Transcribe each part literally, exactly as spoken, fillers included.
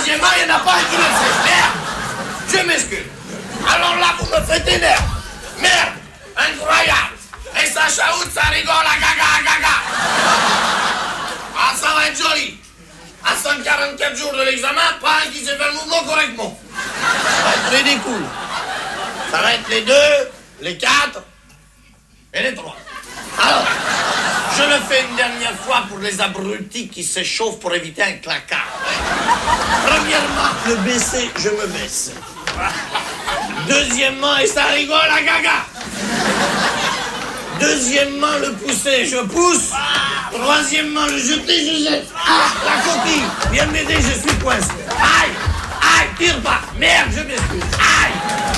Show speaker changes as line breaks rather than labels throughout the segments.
troisièmement, il n'y en a pas un qui le fait. Merde. Je m'excuse. Alors là, vous me faites énerve. Merde. Incroyable. Et ça chaoute, ça rigole, à gaga, à gaga. Ah, ça va être joli. À cent quarante-quatre jours de l'examen, pas un qui sait faire le mouvement correctement. Ça va être ridicule. Ça va être les deux, les quatre et les trois. Alors, je le fais une dernière fois pour les abrutis qui s'échauffent pour éviter un placard. Premièrement, le baisser, je me baisse. Deuxièmement, et ça rigole à gaga. Deuxièmement, le pousser, je pousse. Troisièmement, le jeter, je jette. Ah, la coquille, viens m'aider, je suis coincé. Aïe, aïe, tire pas. Merde, je m'excuse. Aïe.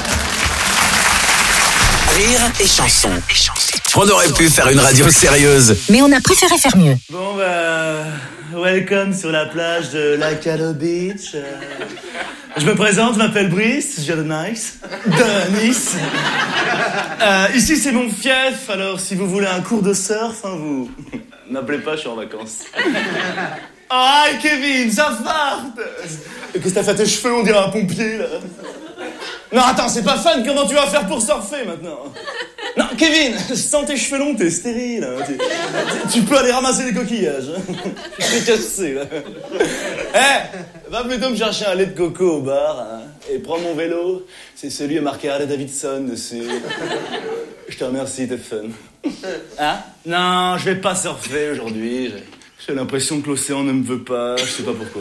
Rire et chanson. On aurait pu faire une radio sérieuse,
mais on a préféré faire mieux.
Bon bah, welcome sur la plage de la Calo Beach. Euh, je me présente, je m'appelle Brice, je viens de Nice. De Nice. Euh, ici c'est mon fief, alors si vous voulez un cours de surf, hein, vous m'appelez pas, je suis en vacances. Oh, hi Kevin, ça farte. Qu'est-ce que t'as fait tes cheveux, on dirait un pompier là. Non attends, c'est pas fun, comment tu vas faire pour surfer maintenant? Non, Kevin, sans tes cheveux longs, t'es stérile. Hein. Tu, tu peux aller ramasser des coquillages. Hein. Je t'ai cassé, là. Eh, hey, va plutôt me chercher un lait de coco au bar. Hein, et prends mon vélo. C'est celui à marqué Harley Davidson dessus. Je te remercie, t'es fun. Hein? Non, je vais pas surfer aujourd'hui. J'ai, j'ai l'impression que l'océan ne me veut pas. Je sais pas pourquoi.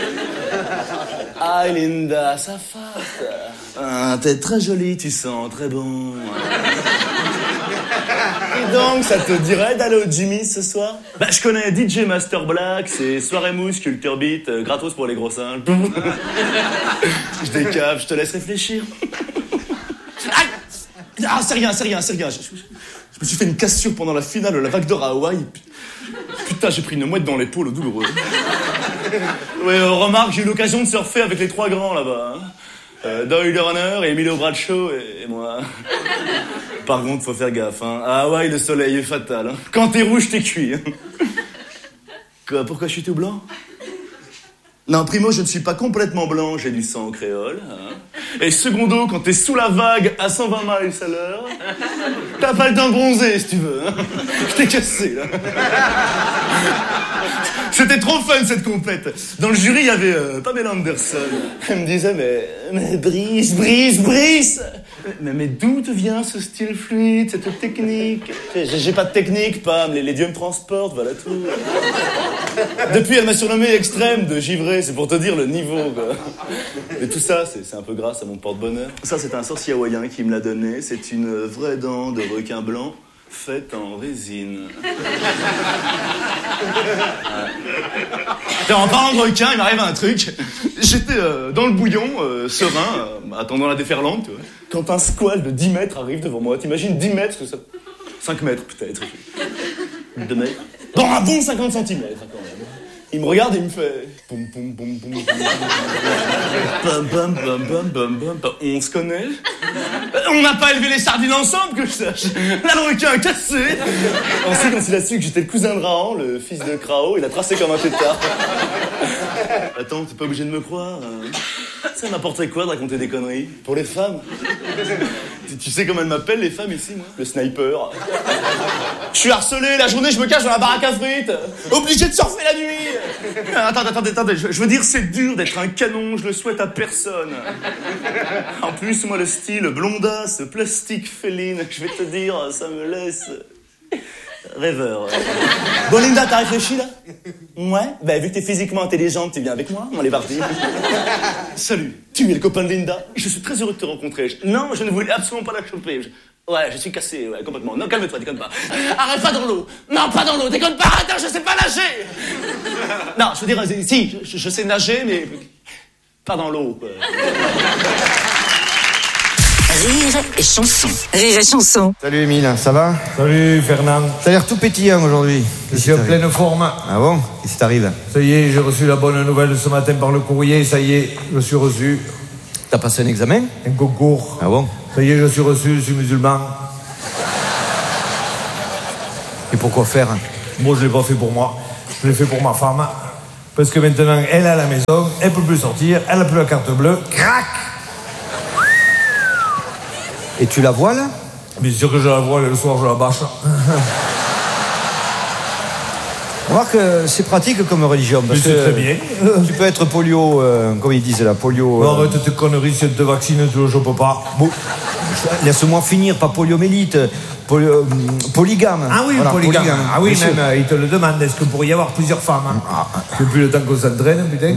Ah, Linda, ça farte. Ah, t'es très jolie, tu sens très bon. Et donc, ça te dirait d'aller au Jimmy ce soir? Bah, je connais D J Master Black, c'est soirée mousse, culture beat, euh, gratos pour les gros singes. Je décave, je te laisse réfléchir. Ah, c'est rien, c'est rien, c'est rien. Je, je, je me suis fait une cassure pendant la finale de la vague d'or à Hawaï. Putain, j'ai pris une mouette dans l'épaule, douloureux. Ouais, euh, remarque, j'ai eu l'occasion de surfer avec les trois grands là-bas. Hein. Euh, Doyle Runner, Emilio Bradshaw et, et moi. Par contre, faut faire gaffe. Hein. À Hawaï, le soleil est fatal. Hein. Quand t'es rouge, t'es cuit. Hein. Quoi, pourquoi je suis tout blanc? Non, primo, je ne suis pas complètement blanc, j'ai du sang créole. Hein. Et secondo, quand t'es sous la vague à cent vingt miles à l'heure, t'as pas le temps de bronzer, si tu veux. Hein. Je t'ai cassé, là. C'était trop fun, cette compète. Dans le jury, il y avait euh, Pamela Anderson. Elle me disait, mais, mais Brice, Brice, Brice. Mais, mais d'où te vient ce style fluide, cette technique? J'ai, j'ai pas de technique, Pam, les, les dieux me transportent, voilà tout. Depuis, elle m'a surnommé extrême de givré, c'est pour te dire le niveau, quoi. Et tout ça, c'est, c'est un peu grâce à mon porte-bonheur. Ça, c'est un sorcier hawaïen qui me l'a donné. C'est une vraie dent de requin blanc faite en résine. Ouais. En parlant de requin, il m'arrive un truc. J'étais euh, dans le bouillon, euh, serein, euh, attendant la déferlante, tu vois, quand un squale de dix mètres arrive devant moi. T'imagines dix mètres, ça... cinq mètres peut-être. deux mètres. Bon, un bon cinquante centimètres, quand même. Il me regarde et il me fait... Poum, poum, poum, poum, poum, pam, pam, pam, pam, pam, pam, pam. On se connaît? On n'a pas élevé les sardines ensemble, que je sache. Là, le requin a cassé. Ensuite, quand il a su que j'étais le cousin de Rahan, le fils de Krao, il a tracé comme un pétard. Attends, t'es pas obligé de me croire. Hein. Ça m'apporterait quoi de raconter des conneries? Pour les femmes? tu, tu sais comment elles m'appellent, les femmes, ici, moi? Le sniper. Je suis harcelé, la journée, je me cache dans la baraque à frites. Obligé de surfer la nuit. Attendez, attendez, attendez. Je, je veux dire, c'est dur d'être un canon, je le souhaite à personne. En plus, moi, le style blondasse, plastique féline, je vais te dire, ça me laisse... rêveur. Bon, Linda, t'as réfléchi, là? Ouais? Ben, vu que t'es physiquement intelligente, tu viens avec moi? On est parti. Salut, tu es le copain de Linda? Je suis très heureux de te rencontrer. Je... Non, je ne voulais absolument pas la choper. Je... Ouais, je suis cassé, ouais, complètement. Non, calme-toi, déconne pas. Arrête pas dans l'eau. Non, pas dans l'eau, déconne pas, arrête, je sais pas nager. Non, je veux dire, si, je, je sais nager, mais pas dans l'eau, quoi.
Rire et chanson. Rire et chanson.
Salut Émile, ça va?
Salut Fernand.
T'as l'air tout pétillant aujourd'hui.
Je suis en pleine forme.
Ah bon? Qu'est-ce qui t'arrive?
Ça y est, j'ai reçu la bonne nouvelle ce matin par le courrier. Ça y est, je suis reçu.
T'as passé un examen?
Un concours.
Ah bon?
Ça y est, je suis reçu, je suis musulman.
Et pourquoi faire?
Moi, je l'ai pas fait pour moi. Je l'ai fait pour ma femme. Parce que maintenant, elle est à la maison, elle peut plus sortir, elle n'a plus la carte bleue. Crac!
Et tu la vois, là?
Bien sûr que je la vois, le soir, je la bâche.
Remarque que c'est pratique comme religion. Parce
Mais c'est
que
très bien.
Tu peux être polio, euh, comme ils disent là, polio.
Non,
euh,
arrête tes conneries, si elle te vaccine, tu le chopes pas.
bon, laisse-moi finir, pas poliomélite, poly- euh, polygame.
Ah oui,
Voilà,
polygame. Ah oui,
bien
même,
sûr.
euh, il te le demande. Est-ce qu'il pourrait y avoir plusieurs femmes hein ah, depuis le temps qu'on s'entraîne, putain.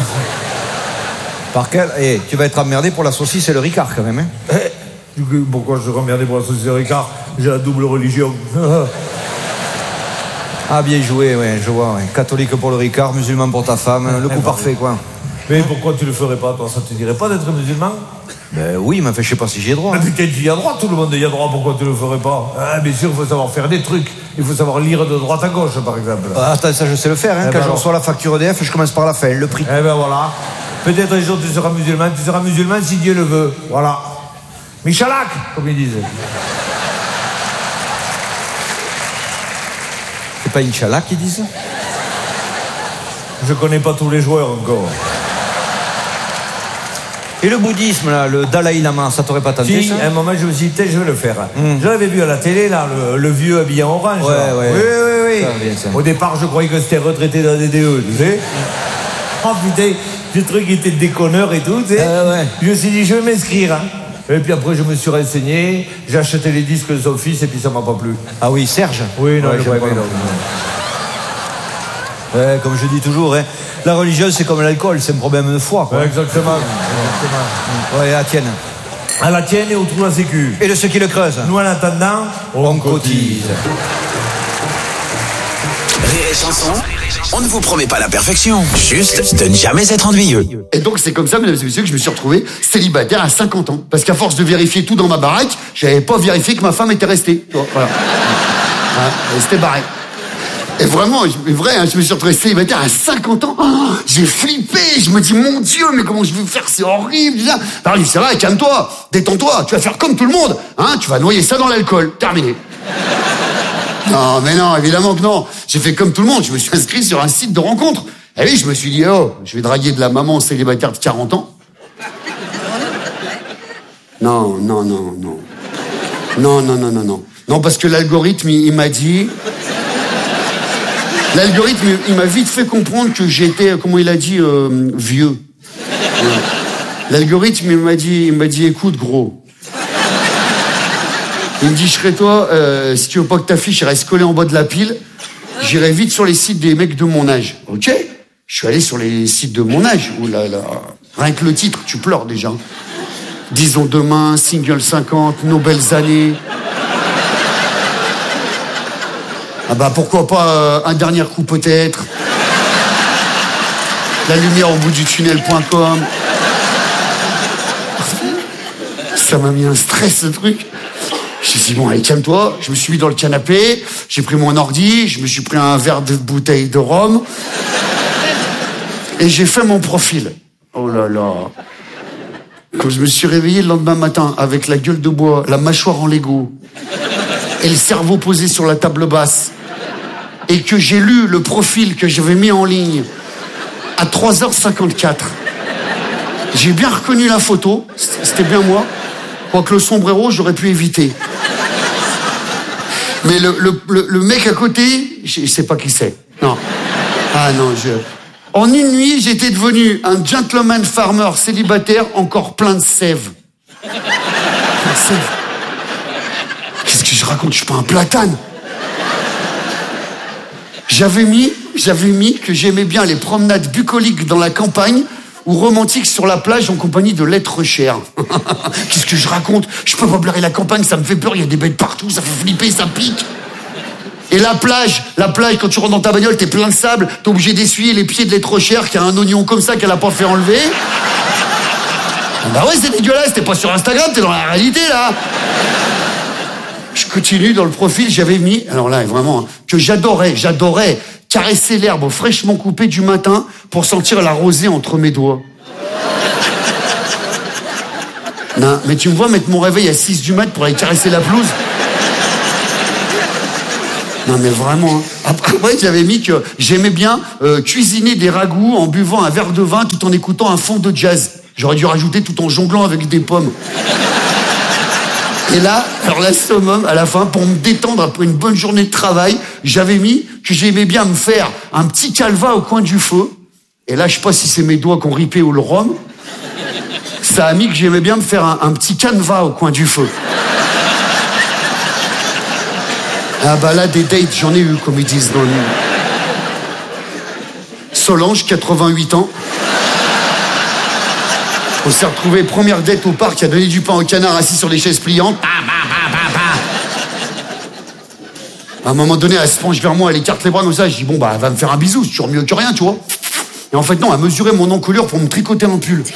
Par quel... Eh, tu vas être emmerdé pour la saucisse et le ricard quand même. Hein.
Du coup, pourquoi je serais emmerdé pour la saucisse de Ricard? J'ai la double religion.
Ah, bien joué, ouais, je vois. Ouais. Catholique pour le ricard, musulman pour ta femme, le coup parfait, quoi.
Mais pourquoi tu le ferais pas, toi? Ça te dirait pas d'être musulman?
Ben oui, mais enfin, je sais pas si j'y ai droit.
Ah
Hein.
putain, tu y as droit, tout le monde y a droit, pourquoi tu le ferais pas? Ah, bien sûr, il faut savoir faire des trucs. Il faut savoir lire de droite à gauche, par exemple.
Ah, attends, ça je sais le faire, hein.
Eh
Quand
ben
je
alors.
reçois la facture E D F, je commence par la fin, le prix.
Eh ben voilà. Peut-être un jour tu seras musulman, tu seras musulman si Dieu le veut. Voilà. Michalak, comme ils disent.
C'est pas Inch'Allah qu'ils disent?
Je connais pas tous les joueurs encore.
Et le bouddhisme, là, le Dalai Lama, ça t'aurait pas tenté,
Si,
ça?
à un moment, je me suis dit, tiens, je vais le faire. Je l'avais vu à la télé, là, le, le vieux habillé en orange.
Ouais,
là.
ouais.
Oui, oui, oui.
Ça, bien, ça.
Au départ, je croyais que c'était retraité d'un D D E, tu sais. Oh putain, ce truc était déconneur et tout, tu sais.
Euh, ouais.
Je me suis dit, je vais m'inscrire. Hein. Et puis après, je me suis renseigné, j'ai acheté les disques de son fils et puis ça m'a pas plu.
Ah oui, Serge?
Oui, non,
Ouais,
j'ai
j'aime
pas
pas
aimé,
non
non.
plus. Ouais, comme je dis toujours, hein, la religion, c'est comme l'alcool, c'est un problème de foi, quoi.
Ouais, exactement. exactement.
Ouais, la tienne.
À la tienne et au trou à sécu.
Et de ceux qui le creusent.
Nous, en attendant,
On cotise.
Rire et chanson, on ne vous promet pas la perfection, juste de ne jamais être ennuyeux.
Et donc c'est comme ça, mesdames et messieurs, que je me suis retrouvé célibataire à cinquante ans. Parce qu'à force de vérifier tout dans ma baraque, j'avais pas vérifié que ma femme était restée. Tu vois, voilà. Hein, elle s'était barrée. Et vraiment, je- vrai, hein, je me suis retrouvé célibataire à cinquante ans. Oh, j'ai flippé, je me dis, mon Dieu, mais comment je vais faire, c'est horrible. Déjà. Alors, c'est vrai, calme-toi, détends-toi, tu vas faire comme tout le monde. Hein, tu vas noyer ça dans l'alcool, terminé. Non, mais non, évidemment que non. J'ai fait comme tout le monde, je me suis inscrit sur un site de rencontre. Et oui, je me suis dit, oh, je vais draguer de la maman célibataire de quarante ans. Non, non, non, non. Non, non, non, non, non. Non, parce que l'algorithme, il, il m'a dit... L'algorithme, il, il m'a vite fait comprendre que j'étais, comment il a dit, euh, vieux. Ouais. L'algorithme, il m'a dit, il m'a dit, écoute, gros... Il me dit, je serais toi, euh, si tu veux pas que ta fiche reste collée en bas de la pile, j'irai vite sur les sites des mecs de mon âge. Ok. Je suis allé sur les sites de mon âge. Ouh là là. Rien que le titre, tu pleures déjà. Disons demain, single cinquante, nos belles années. Ah bah pourquoi pas euh, un dernier coup peut-être. La lumière au bout du tunnel point com. Ça m'a mis un stress ce truc. J'ai dit, bon, allez, calme-toi. Je me suis mis dans le canapé, j'ai pris mon ordi, je me suis pris un verre de bouteille de rhum. Et j'ai fait mon profil. Oh là là. Quand je me suis réveillé le lendemain matin, avec la gueule de bois, la mâchoire en Lego, et le cerveau posé sur la table basse, et que j'ai lu le profil que j'avais mis en ligne à trois heures cinquante-quatre, j'ai bien reconnu la photo, c'était bien moi. Quoique le sombrero, j'aurais pu éviter. Mais le, le, le, le mec à côté, je sais pas qui c'est. Non. Ah non, je... En une nuit, j'étais devenu un gentleman farmer célibataire encore plein de sève. Plein de sève. Qu'est-ce que je raconte? Je suis pas un platane. J'avais mis, j'avais mis que j'aimais bien les promenades bucoliques dans la campagne ou romantique sur la plage en compagnie de l'être cher. Qu'est-ce que je raconte? Je peux pas blairer la campagne, ça me fait peur, il y a des bêtes partout, ça fait flipper, ça pique. Et la plage, la plage, quand tu rentres dans ta bagnole, t'es plein de sable, t'es obligé d'essuyer les pieds de l'être cher qui a un oignon comme ça qu'elle a pas fait enlever. Ah bah ouais, c'est dégueulasse, t'es pas sur Instagram, t'es dans la réalité, là. Je continue dans le profil, j'avais mis, alors là, vraiment, hein, que j'adorais, j'adorais caresser l'herbe fraîchement coupée du matin pour sentir la rosée entre mes doigts. Non, mais tu me vois mettre mon réveil à six du mat pour aller caresser la pelouse? Non mais vraiment. Après, après j'avais mis que j'aimais bien euh, cuisiner des ragoûts en buvant un verre de vin tout en écoutant un fond de jazz. J'aurais dû rajouter tout en jonglant avec des pommes. Et là, alors la summum, à la fin, pour me détendre après une bonne journée de travail, j'avais mis que j'aimais bien me faire un petit calva au coin du feu. Et là, je sais pas si c'est mes doigts qui ont ripé ou le rhum. Ça a mis que j'aimais bien me faire un, un petit canevas au coin du feu. Ah bah là, des dates, j'en ai eu, comme ils disent dans le... Solange, quatre-vingt-huit ans. On s'est retrouvé première date au parc, qui a donné du pain au canard assis sur les chaises pliantes. À un moment donné, elle se penche vers moi, elle écarte les bras comme ça. Je dis, bon, bah, elle va me faire un bisou, c'est toujours mieux que rien, tu vois. Et en fait, non, elle mesurait mon encolure pour me tricoter un pull.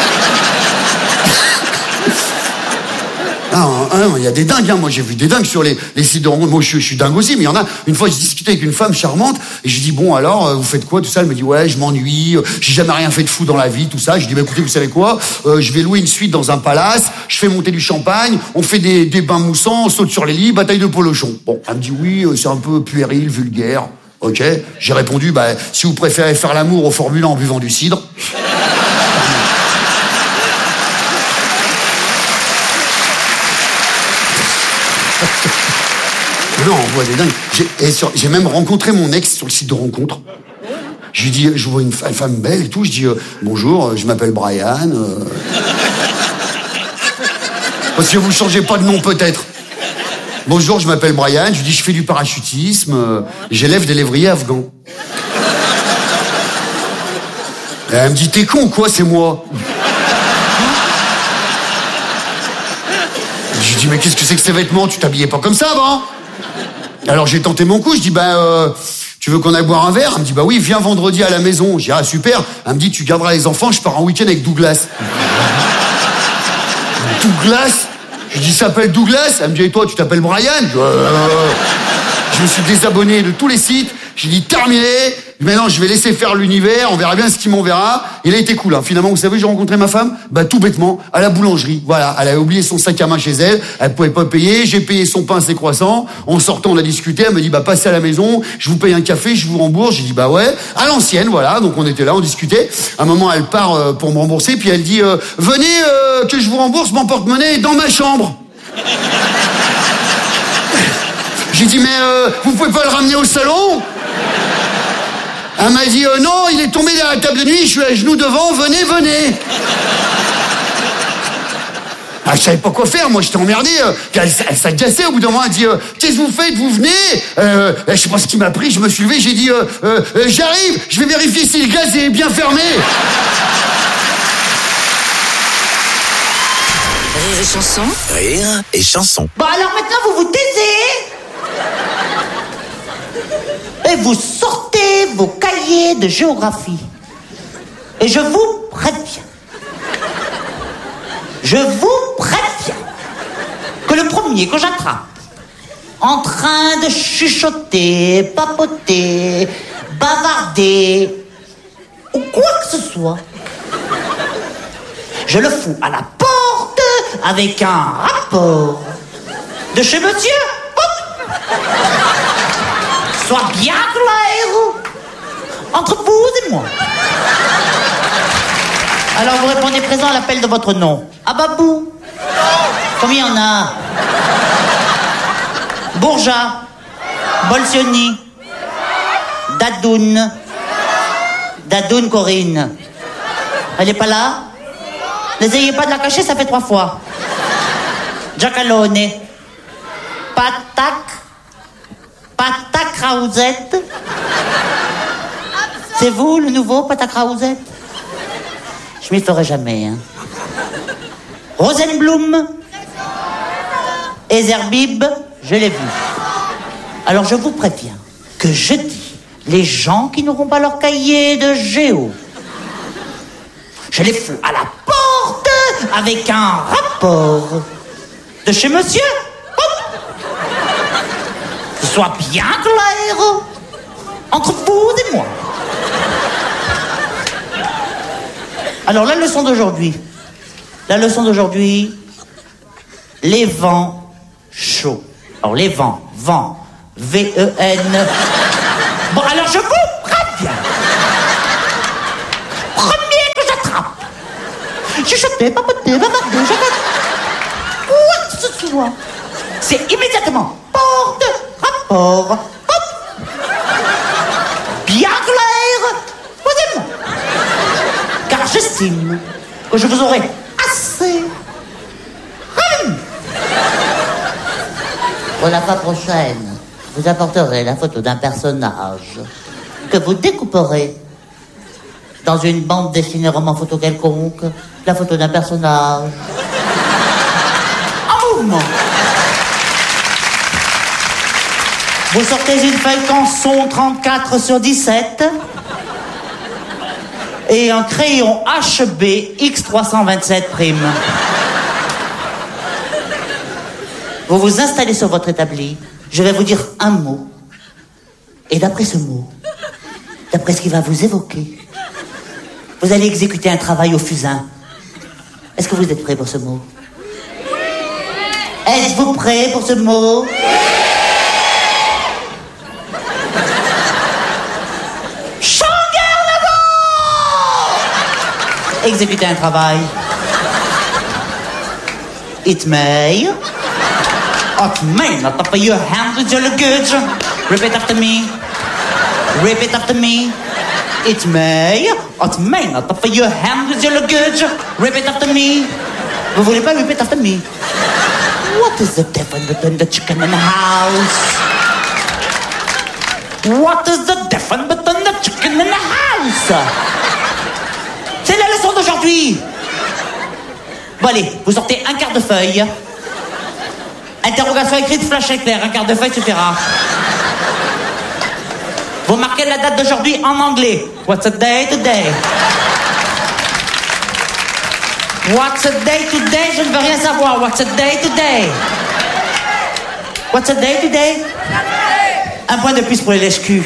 Il y a des dingues, hein. Moi j'ai vu des dingues sur les, les sites de rencontres. Moi je, je suis dingue aussi, mais il y en a. Une fois j'ai discuté avec une femme charmante et je lui dis bon alors vous faites quoi tout ça? Elle me dit ouais je m'ennuie, j'ai jamais rien fait de fou dans la vie, tout ça. Je lui dis bah écoutez vous savez quoi, euh, je vais louer une suite dans un palace, je fais monter du champagne, on fait des, des bains moussants, on saute sur les lits, bataille de polochon. Bon, elle me dit oui c'est un peu puéril, vulgaire. Ok, j'ai répondu bah si vous préférez faire l'amour au Formule un en buvant du cidre. Non, on voit des dingues. J'ai, et sur, j'ai même rencontré mon ex sur le site de rencontre. Je lui dis, je vois une femme belle et tout. Je dis, euh, bonjour, je m'appelle Brian. Euh... Parce que vous changez pas de nom peut-être. Bonjour, je m'appelle Brian. Je lui dis, je fais du parachutisme. Euh, j'élève des lévriers afghans. Et elle me dit, t'es con quoi, c'est moi. Je lui dis, mais qu'est-ce que c'est que ces vêtements? Tu t'habillais pas comme ça avant? Alors j'ai tenté mon coup, je dis, bah, euh, tu veux qu'on aille boire un verre? Elle me dit, bah oui, viens vendredi à la maison. Je dis, ah super. Elle me dit, tu garderas les enfants, je pars en week-end avec Douglas. Douglas? Je lui dis, ça s'appelle Douglas? Elle me dit, et toi, tu t'appelles Brian? Je, euh... je me suis désabonné de tous les sites. J'ai dit, terminé. Maintenant, je vais laisser faire l'univers. On verra bien ce qu'il m'enverra. Il a été cool, hein. Finalement, vous savez, j'ai rencontré ma femme, bah, tout bêtement, à la boulangerie. Voilà. Elle avait oublié son sac à main chez elle. Elle pouvait pas payer. J'ai payé son pain, ses croissants. En sortant, on a discuté. Elle me dit, bah, passez à la maison. Je vous paye un café, je vous rembourse. J'ai dit, bah, ouais. À l'ancienne, voilà. Donc, on était là, on discutait. À un moment, elle part euh, pour me rembourser. Puis elle dit, euh, venez, euh, que je vous rembourse mon porte-monnaie dans ma chambre. J'ai dit, mais euh, vous pouvez pas le ramener au salon? Elle m'a dit, euh, non, il est tombé derrière la table de nuit, je suis à genoux devant, venez, venez. Ah, je savais pas quoi faire, moi j'étais emmerdé. Euh, elle elle s'agaçait au bout d'un moment, elle dit, euh, qu'est-ce que vous faites, vous venez? euh, Je sais pas ce qui m'a pris, je me suis levé, j'ai dit, euh, euh, euh, j'arrive, je vais vérifier si le gaz est bien fermé.
Rire et chanson.
Rire et chanson.
Bon alors maintenant vous vous taisez et vous sortez vos cahiers de géographie. Et je vous préviens, je vous préviens que le premier que j'attrape en train de chuchoter, papoter, bavarder ou quoi que ce soit, je le fous à la porte avec un rapport de chez monsieur. Hop. Soit bien clair entre vous et moi. Alors vous répondez présent à l'appel de votre nom. Ababou. Combien il y en a? Bourja. Bolsioni. Dadoun. Dadoun Corinne. Elle est pas là? N'essayez pas de la cacher, ça fait trois fois. Giacalone. Patac. Patac Raouzette. C'est vous, le nouveau Patac Raouzette? Je m'y ferai jamais, hein. Rosenblum. Ezerbib, je l'ai vu. Alors je vous préviens que jeudi, les gens qui n'auront pas leur cahier de géo, je les fous à la porte avec un rapport de chez monsieur. Hop. Que ce soit bien clair entre vous et moi. Alors la leçon d'aujourd'hui, la leçon d'aujourd'hui, les vents chauds. Alors les vents, vent, V E N. Bon, alors je vous préviens. Premier que j'attrape. Chuchoter, papoter, bavarder, j'attends. Quoi que ce soit. C'est immédiatement porte, rapport, hop. Bien clair. Posez-moi. Car j'estime que je vous aurai assez. Hum. Pour la fois prochaine, vous apporterez la photo d'un personnage que vous découperez dans une bande dessinée roman photo quelconque, la photo d'un personnage en mouvement. Vous sortez une feuille canson trente-quatre sur dix-sept et un crayon H B X trois cent vingt-sept prime. Vous vous installez sur votre établi, je vais vous dire un mot. Et d'après ce mot, d'après ce qui va vous évoquer, vous allez exécuter un travail au fusain. Est-ce que vous êtes prêts pour ce mot? Êtes-vous prêts pour ce mot? Exécuter un travail. It may. It may not offer your hand with your luggage. Repeat after me. Repeat after me. It may. It may not offer your hand with your luggage. Repeat after me. Vous voulez pas repeat after me? What is the difference between the chicken and the house? What is the difference between the chicken and the house? C'est la leçon d'aujourd'hui. Bon allez, vous sortez un quart de feuille. Interrogation écrite, flash éclair, un quart de feuille suffira. Vous marquez la date d'aujourd'hui en anglais. What's the day today? What's the day today? Je ne veux rien savoir. What's the day today? What's the day today? Un point de plus pour les lèche-culs.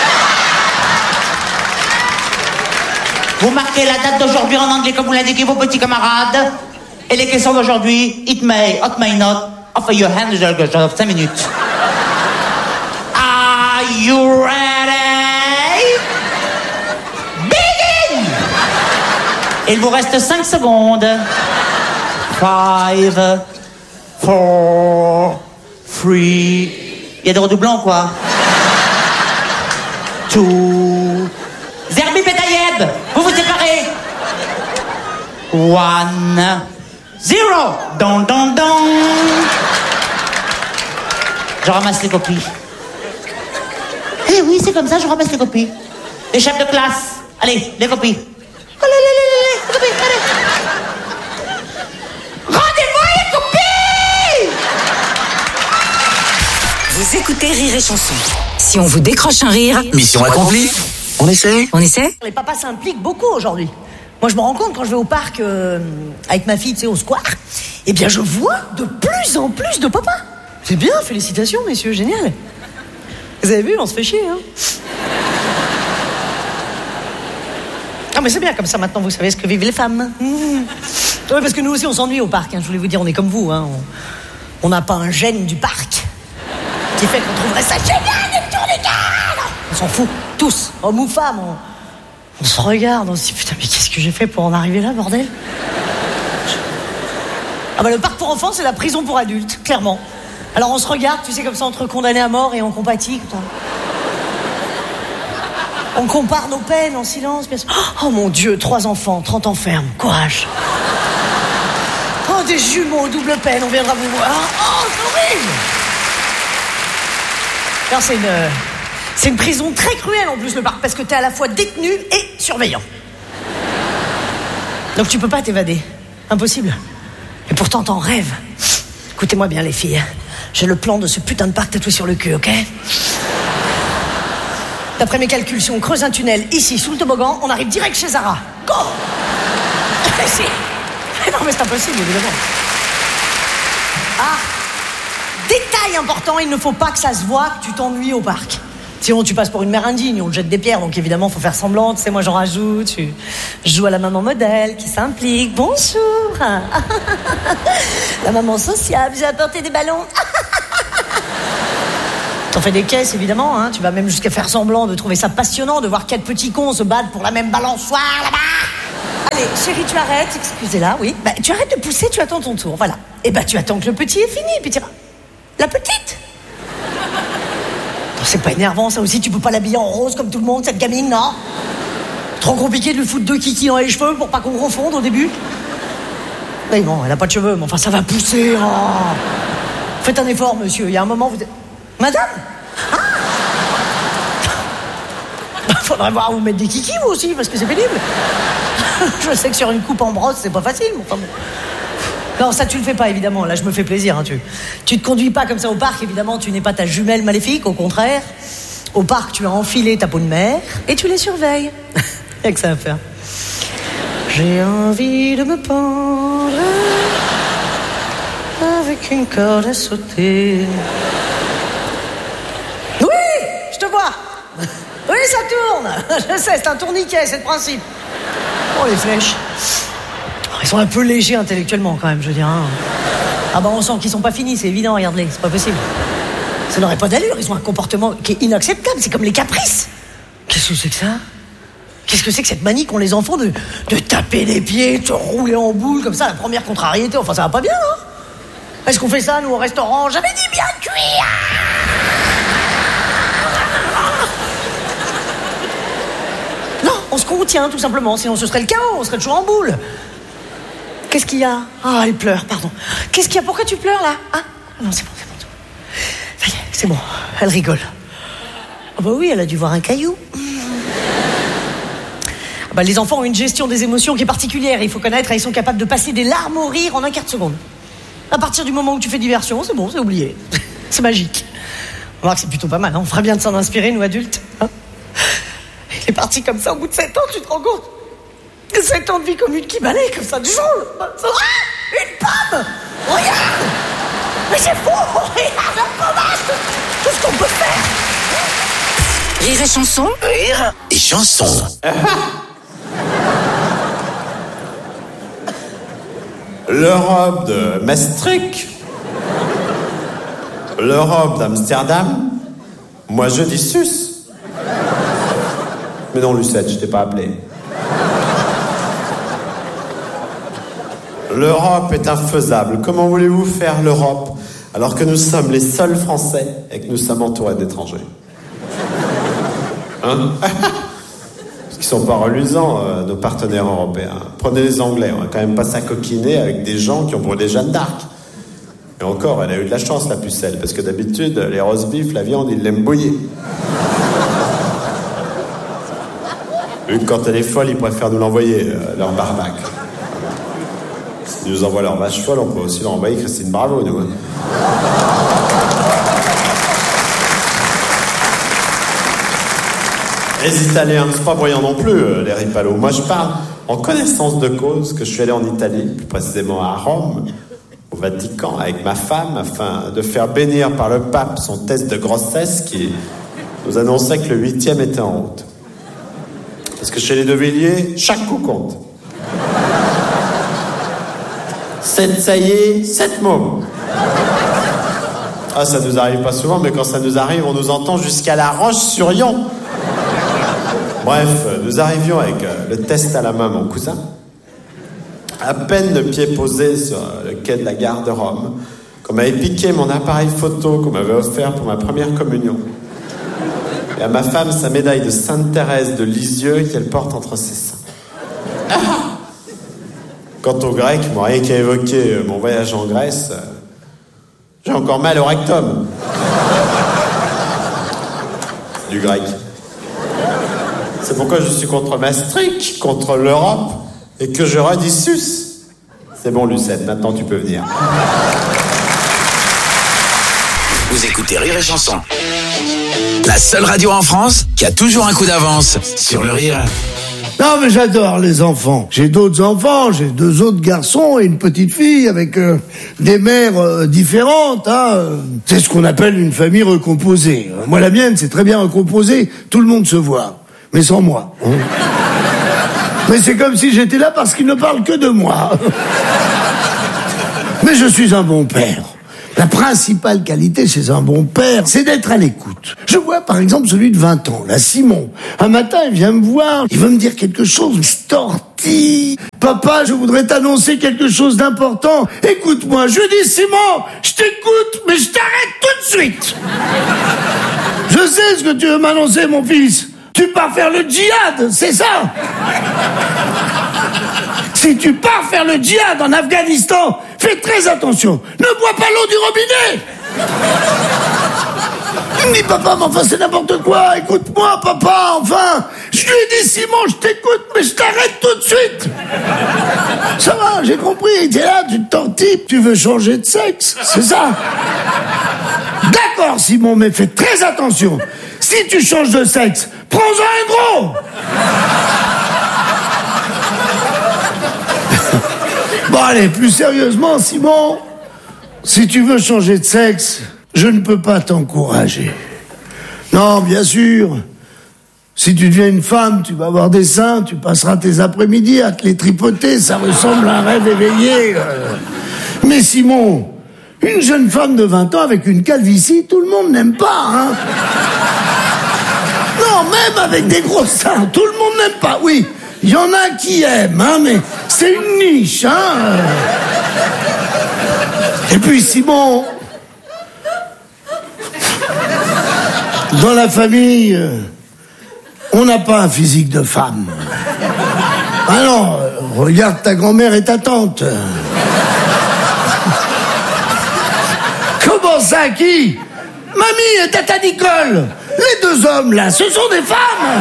Vous marquez la date d'aujourd'hui en anglais comme vous l'indiquez vos petits camarades. Et les questions d'aujourd'hui, it may, it may not, offer your hand, j'en cinq minutes. Are you ready? Begin! Il vous reste cinq secondes. Five, four, three. Il y a des redoublants, quoi. Two. Zerbi Betayeb, vous vous séparez. One, zero. Don, don, don. Je ramasse les copies. Eh oui, c'est comme ça, je ramasse les copies. Les chefs de classe, allez, les copies. Allez, allez, allez, allez, les copies, allez. Rendez-moi les copies.
Vous écoutez Rire et Chanson. Si on vous décroche un rire,
Mission accomplie. On essaie?
on essaie?
Les papas s'impliquent beaucoup aujourd'hui. Moi, je me rends compte quand je vais au parc euh, avec ma fille, tu sais, au square, eh bien, je vois de plus en plus de papas. C'est bien, félicitations, messieurs, génial. Vous avez vu, on se fait chier, hein. Ah, mais c'est bien, comme ça, maintenant, vous savez ce que vivent les femmes. Mmh. Oui, parce que nous aussi, on s'ennuie au parc, hein. Je voulais vous dire, on est comme vous, hein. On n'a pas un gène du parc qui fait qu'on trouverait ça génial de tourner garde. On s'en fout, tous, hommes ou femmes, on... On se regarde, on se dit putain mais qu'est-ce que j'ai fait pour en arriver là, bordel? Ah bah le parc pour enfants c'est la prison pour adultes, clairement. Alors on se regarde, tu sais comme ça entre condamnés à mort et on compatit. Putain. On compare nos peines en silence. Bien sûr. Oh mon Dieu, trois enfants, trente ans ferme, courage. Oh des jumeaux, double peine, on viendra vous voir. Oh c'est horrible. Alors c'est une... C'est une prison très cruelle en plus le parc parce que t'es à la fois détenu et surveillant. Donc tu peux pas t'évader. Impossible. Et pourtant t'en rêves. Écoutez-moi bien les filles. J'ai le plan de ce putain de parc tatoué sur le cul, ok? D'après mes calculs, si on creuse un tunnel ici sous le toboggan, on arrive direct chez Zara. Go! C'est... Non mais c'est impossible évidemment. Ah! Détail important, il ne faut pas que ça se voit que tu t'ennuies au parc. Sinon tu passes pour une mère indigne, on te jette des pierres, donc évidemment faut faire semblant, tu sais, moi j'en rajoute, je joue à la maman modèle qui s'implique, bonjour. La maman sociable, j'ai apporté des ballons. T'en fais des caisses, évidemment, hein. Tu vas même jusqu'à faire semblant de trouver ça passionnant de voir quatre petits cons se battre pour la même balançoire, là-bas. Allez, chérie, tu arrêtes, excusez-la, oui. Bah, tu arrêtes de pousser, tu attends ton tour, voilà. Et bah, tu attends que le petit est fini, puis tu iras. La petite. C'est pas énervant, ça aussi, tu peux pas l'habiller en rose comme tout le monde, cette gamine, non? Trop compliqué de lui foutre deux kikis dans les cheveux pour pas qu'on confonde au début. Mais bon, elle a pas de cheveux, mais enfin, ça va pousser, oh. Faites un effort, monsieur, il y a un moment, vous êtes... Madame? Ah. Faudrait voir vous mettre des kikis, vous aussi, parce que c'est pénible. Je sais que sur une coupe en brosse, c'est pas facile, mais enfin bon. Non, ça tu le fais pas, évidemment. Là, je me fais plaisir. Hein, tu, tu te conduis pas comme ça au parc, évidemment. Tu n'es pas ta jumelle maléfique, au contraire. Au parc, tu as enfilé ta peau de mer et tu les surveilles. Y'a que ça à faire. J'ai envie de me pendre avec une corde à sauter. Oui, je te vois. Oui, ça tourne. Je sais, c'est un tourniquet, c'est le principe. Oh, les flèches. Ils sont un peu légers intellectuellement quand même, je veux dire. Hein. Ah bah on sent qu'ils sont pas finis, c'est évident, regarde-les, c'est pas possible. Ça n'aurait pas d'allure, ils ont un comportement qui est inacceptable, c'est comme les caprices. Qu'est-ce que c'est que ça? Qu'est-ce que c'est que cette manie qu'ont les enfants de, de taper les pieds, de se rouler en boule comme ça, la première contrariété, enfin ça va pas bien, hein? Est-ce qu'on fait ça, nous, au restaurant? J'avais dit bien cuit. Non, on se contient tout simplement, sinon ce serait le chaos, on serait toujours en boule. Qu'est-ce qu'il y a? Ah, elle pleure, pardon. Qu'est-ce qu'il y a? Pourquoi tu pleures, là? Ah, non, c'est bon, c'est bon. Ça y est, c'est bon. Elle rigole. Ah bah oui, elle a dû voir un caillou. Ah bah, les enfants ont une gestion des émotions qui est particulière. Il faut connaître, ils sont capables de passer des larmes au rire en un quart de seconde. À partir du moment où tu fais diversion, c'est bon, c'est oublié. C'est magique. On voit que c'est plutôt pas mal, hein. On ferait bien de s'en inspirer, nous, adultes. Hein, il est parti comme ça au bout de sept ans, tu te rends compte? Sept ans de vie commune qui balaye comme ça du jour. Ah, une pomme. Regarde. Mais c'est fou. Regarde la pommade. Tout ce qu'on peut faire.
Rire et chanson.
Rire et chanson.
L'Europe de Maastricht. L'Europe d'Amsterdam. Moi je dis sus. Mais non Lucette, je t'ai pas appelé. L'Europe est infaisable. Comment voulez-vous faire l'Europe alors que nous sommes les seuls Français et que nous sommes entourés d'étrangers? Hein? Parce qu'ils sont pas reluisants, euh, nos partenaires européens. Prenez les Anglais, on va quand même pas s'acoquiner avec des gens qui ont brûlé Jeanne d'Arc. Et encore, elle a eu de la chance, la pucelle, parce que d'habitude, les roast beef, la viande, ils l'aiment bouillir. Vu que quand elle est folle, ils préfèrent nous l'envoyer, euh, leur barbac. Ils nous envoient leur vache folle, on peut aussi leur envoyer Christine Bravo, nous. Hein. Les Italiens, c'est pas brillant non plus, euh, les ripalos. Moi, je parle en connaissance de cause que je suis allé en Italie, plus précisément à Rome, au Vatican, avec ma femme, afin de faire bénir par le pape son test de grossesse qui nous annonçait que le huitième était en route. Parce que chez les De Villiers, chaque coup compte. Sept saillés, sept mômes. Ah, ça nous arrive pas souvent, mais quand ça nous arrive, on nous entend jusqu'à La Roche-sur-Yon. Bref, nous arrivions avec le test à la main, mon cousin. À peine le pied posé sur le quai de la gare de Rome, qu'on m'avait piqué mon appareil photo qu'on m'avait offert pour ma première communion. Et à ma femme, sa médaille de Sainte Thérèse de Lisieux qu'elle porte entre ses seins. Ah! Quant aux Grecs, moi, rien qu'à évoquer mon voyage en Grèce, j'ai encore mal au rectum. Du grec. C'est pourquoi je suis contre Maastricht, contre l'Europe, et que je redis sus. C'est bon, Lucette, maintenant tu peux venir.
Vous écoutez Rire et Chanson. La seule radio en France qui a toujours un coup d'avance sur le rire.
Non, mais j'adore les enfants. J'ai d'autres enfants, j'ai deux autres garçons et une petite fille avec euh, des mères euh, différentes. Hein. C'est ce qu'on appelle une famille recomposée. Moi, la mienne, c'est très bien recomposé. Tout le monde se voit, mais sans moi. Hein. Mais c'est comme si j'étais là parce qu'ils ne parlent que de moi. Mais je suis un bon père. La principale qualité chez un bon père, c'est d'être à l'écoute. Je vois par exemple celui de vingt ans, là, Simon. Un matin, il vient me voir, il veut me dire quelque chose, il se tortille. Papa, je voudrais t'annoncer quelque chose d'important. Écoute-moi, je dis Simon, je t'écoute, mais je t'arrête tout de suite. Je sais ce que tu veux m'annoncer, mon fils. Tu pars faire le djihad, c'est ça? Si tu pars faire le djihad en Afghanistan, fais très attention. Ne bois pas l'eau du robinet. Il me dit, papa, mais enfin, c'est n'importe quoi. Écoute-moi, papa, enfin. Je lui ai dit, Simon, je t'écoute, mais je t'arrête tout de suite. Ça va, j'ai compris. T'es là, tu te tortilles, tu veux changer de sexe, c'est ça? D'accord, Simon, mais fais très attention. Si tu changes de sexe, prends-en un gros. Bon, allez, plus sérieusement, Simon, si tu veux changer de sexe, je ne peux pas t'encourager. Non, bien sûr, si tu deviens une femme, tu vas avoir des seins, tu passeras tes après-midi à te les tripoter, ça ressemble à un rêve éveillé. Mais Simon, une jeune femme de vingt ans avec une calvitie, tout le monde n'aime pas, hein. Non, même avec des gros seins, tout le monde n'aime pas, oui. Il y en a qui aiment, hein, mais c'est une niche, hein. Et puis, Simon, dans la famille, on n'a pas un physique de femme. Ah non, regarde ta grand-mère et ta tante. Comment ça, qui? Mamie et tata Nicole. Les deux hommes, là, ce sont des femmes.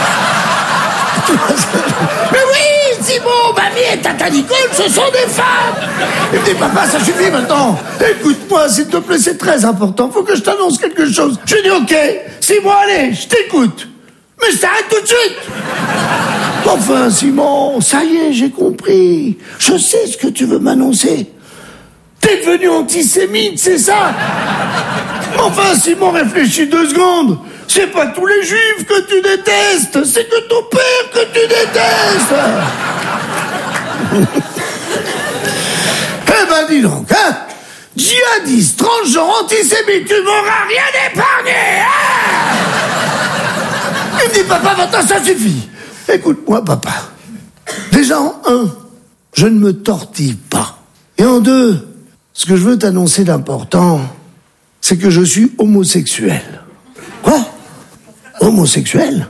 Mais oui, Simon, mamie et tata Nicole, ce sont des femmes. Il me dit, papa, ça suffit maintenant. Écoute-moi, s'il te plaît, c'est très important. Faut que je t'annonce quelque chose. Je lui dis, ok, Simon, allez, je t'écoute. Mais je t'arrête tout de suite. Enfin, Simon, ça y est, j'ai compris. Je sais ce que tu veux m'annoncer. T'es devenu antisémite, c'est ça? Enfin, Simon, réfléchis deux secondes. C'est pas tous les juifs que tu détestes, c'est que ton père que tu détestes. Eh ben, dis donc, hein? Djihadiste, transgenre, antisémite, tu m'auras rien épargné, hein? Il me dit, papa, maintenant, ça suffit. Écoute-moi, papa. Déjà, en un, je ne me tortille pas. Et en deux, ce que je veux t'annoncer d'important, c'est que je suis homosexuel. Quoi? Homosexuel?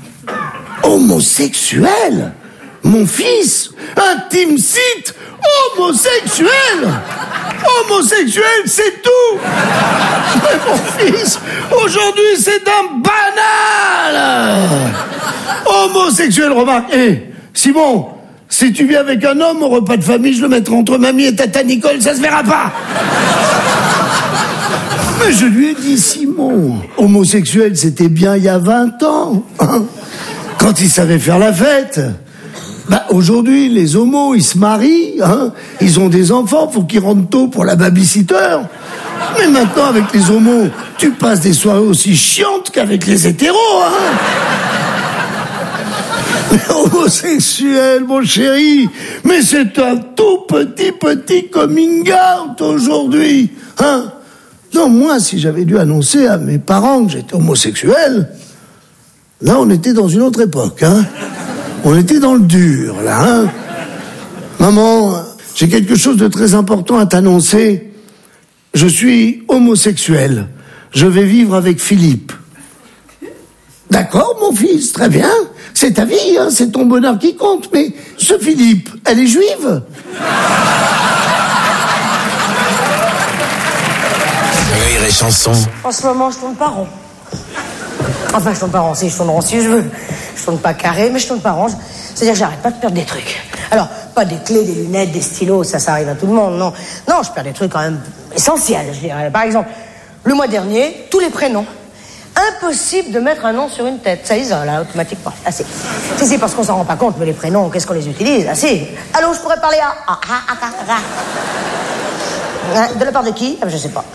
Homosexuel? Mon fils? Intime site? Homosexuel? Homosexuel, c'est tout! Mais mon fils, aujourd'hui, c'est un banal! Homosexuel, remarque. Eh, Simon, si tu viens avec un homme au repas de famille, je le mettrai entre mamie et tata Nicole, ça se verra pas! Mais je lui ai dit, Simon, homosexuel, c'était bien il y a vingt ans, hein, quand il savait faire la fête. Bah, aujourd'hui, les homos, ils se marient, hein, ils ont des enfants, faut qu'ils rentrent tôt pour la babysitter. Mais maintenant, avec les homos, tu passes des soirées aussi chiantes qu'avec les hétéros, hein. Mais homosexuel, mon chéri, mais c'est un tout petit, petit coming out aujourd'hui, hein. Non, moi, si j'avais dû annoncer à mes parents que j'étais homosexuel, là, on était dans une autre époque, hein. On était dans le dur, là, hein. Maman, j'ai quelque chose de très important à t'annoncer. Je suis homosexuel. Je vais vivre avec Philippe. D'accord, mon fils, très bien. C'est ta vie, hein, c'est ton bonheur qui compte. Mais ce Philippe, elle est juive?
Rire et chanson.
En ce moment, je tourne pas rond. Enfin, je tourne pas rond, si je tourne rond si je veux. Je tourne pas carré, mais je tourne pas rond. C'est-à-dire que j'arrête pas de perdre des trucs. Alors, pas des clés, des lunettes, des stylos, ça, ça arrive à tout le monde, non. Non, je perds des trucs quand même essentiels, je dirais. Par exemple, le mois dernier, tous les prénoms. Impossible de mettre un nom sur une tête. Ça isole, là, automatiquement. Ah, si. Si, si, parce qu'on s'en rend pas compte, mais les prénoms, qu'est-ce qu'on les utilise? Ah, si. Allô, je pourrais parler à... Ah, ah, ah, ah, ah. De la part de qui? Ah, je sais pas.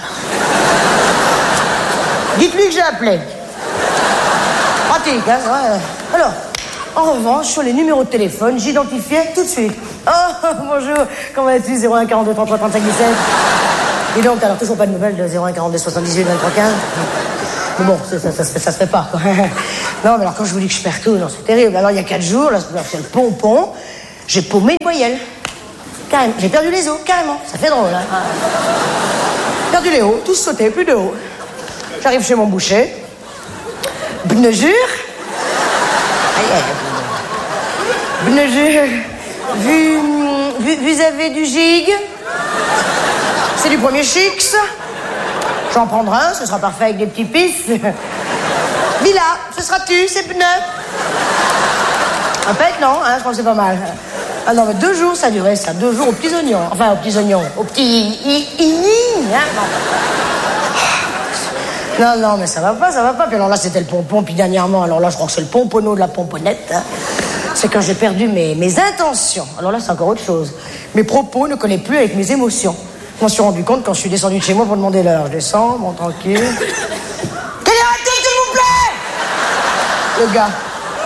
Dites-lui que j'ai appelé. Pratique, hein, ouais. Alors, en revanche, sur les numéros de téléphone, j'identifiais tout de suite. Oh, bonjour, comment vas-tu? zéro un quarante-deux trente-trois trente-cinq dix-sept. Et donc, alors, toujours pas de nouvelles de zéro un quarante-deux soixante-dix-huit vingt-trois quinze. Mais bon, ça, ça, ça, ça, ça se fait pas, quoi. Non, mais alors, quand je vous dis que je perds tout, non, c'est terrible. Alors, il y a quatre jours, là, c'est le pompon, j'ai paumé une voyelle. Carrément. J'ai perdu les os, carrément. Ça fait drôle, hein. Perdu les hauts, tous sautés, plus de hauts. J'arrive chez mon boucher. Bnejur. Aïe, aïe. Bnejur. Vu, vu, vous avez du gig. C'est du premier chix. J'en prendrai un, ce sera parfait avec des petits pis. Villa, ce sera tu, c'est pneu. Un pet, non, hein, je pense que c'est pas mal. Ah non, mais deux jours, ça durait, ça. Deux jours aux petits oignons. Enfin, aux petits oignons. Aux petits... Hein, non. non, non, mais ça va pas, ça va pas. Puis alors là, c'était le pompon. Puis dernièrement, alors là, je crois que c'est le pomponneau de la pomponnette. Hein. C'est quand j'ai perdu mes, mes intentions. Alors là, c'est encore autre chose. Mes propos ne collaient plus avec mes émotions. Je m'en suis rendu compte quand je suis descendu de chez moi pour demander l'heure. Je descends, bon, tranquille. Quelle heure est-il, s'il vous plaît? Le gars.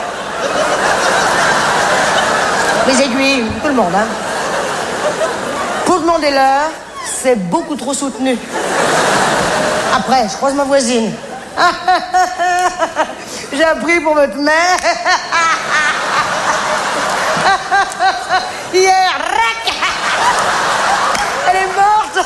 Les aiguilles, tout le monde, hein. Pour demander l'heure, c'est beaucoup trop soutenu. Après, je croise ma voisine. J'ai appris pour votre mère. Hier, rac. Elle est morte.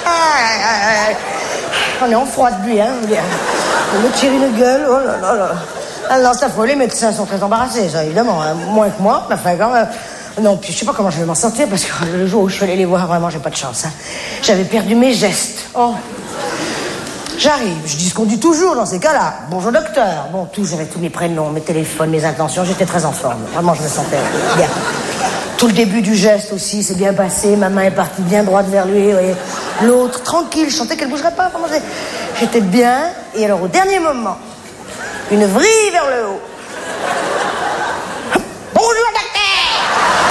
On est en froid depuis, hein, je veux dire. On me tire une gueule, oh là là là. Alors, ça faut, les médecins sont très embarrassés, ça, évidemment, hein. Moins que moi, mais enfin, quand même. Non, puis je sais pas comment je vais m'en sortir, parce que le jour où je suis allée les voir, vraiment, j'ai pas de chance, hein. J'avais perdu mes gestes. Oh. J'arrive, je dis ce qu'on dit toujours dans ces cas-là. Bonjour docteur. Bon, tout, j'avais tous mes prénoms, mes téléphones, mes intentions, j'étais très en forme. Vraiment, je me sentais bien. Tout le début du geste aussi, c'est bien passé. Ma main est partie bien droite vers lui, vous voyez. L'autre, tranquille, je sentais qu'elle bougerait pas. Vraiment, j'étais bien. Et alors, au dernier moment, une vrille vers le haut. Bonjour, docteur.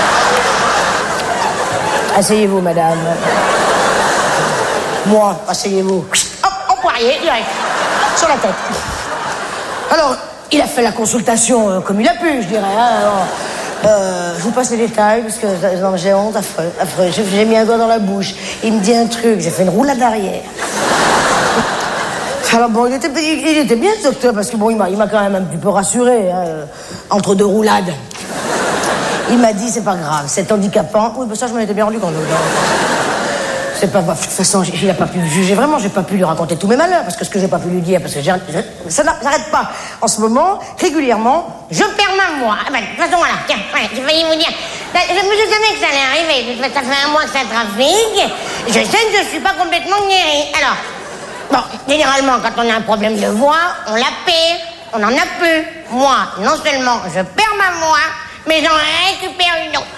Asseyez-vous, madame. Moi, asseyez-vous. Hop, en poirier, direct. Sur la tête. Alors, il a fait la consultation euh, comme il a pu, je dirais. Hein, alors, euh, je vous passe les détails, parce que non, j'ai honte, affreux, affreux. J'ai, j'ai mis un doigt dans la bouche. Il me dit un truc, j'ai fait une roulade arrière. Alors bon, il était, il, il était bien ce docteur, parce que bon, il m'a, il m'a quand même un petit peu rassuré, hein, euh, entre deux roulades. Il m'a dit, c'est pas grave, c'est handicapant. Oui, ben ça, je m'en étais bien rendu compte. C'est pas... De toute façon, il a pas pu me juger. Vraiment, j'ai pas pu lui raconter tous mes malheurs, parce que ce que j'ai pas pu lui dire, parce que j'ai... Je, ça n'arrête pas. En ce moment, régulièrement, je perds ma voix. Ah ben, de toute façon, voilà, tiens, voilà, j'ai failli vous dire. Je, je savais que ça allait arriver. Ça fait un mois que ça trafique. Je sais que je suis pas complètement guérie. Alors... Bon, généralement, quand on a un problème de voix, on la perd, on en a peu. Moi, non seulement je perds ma voix, mais j'en récupère une autre.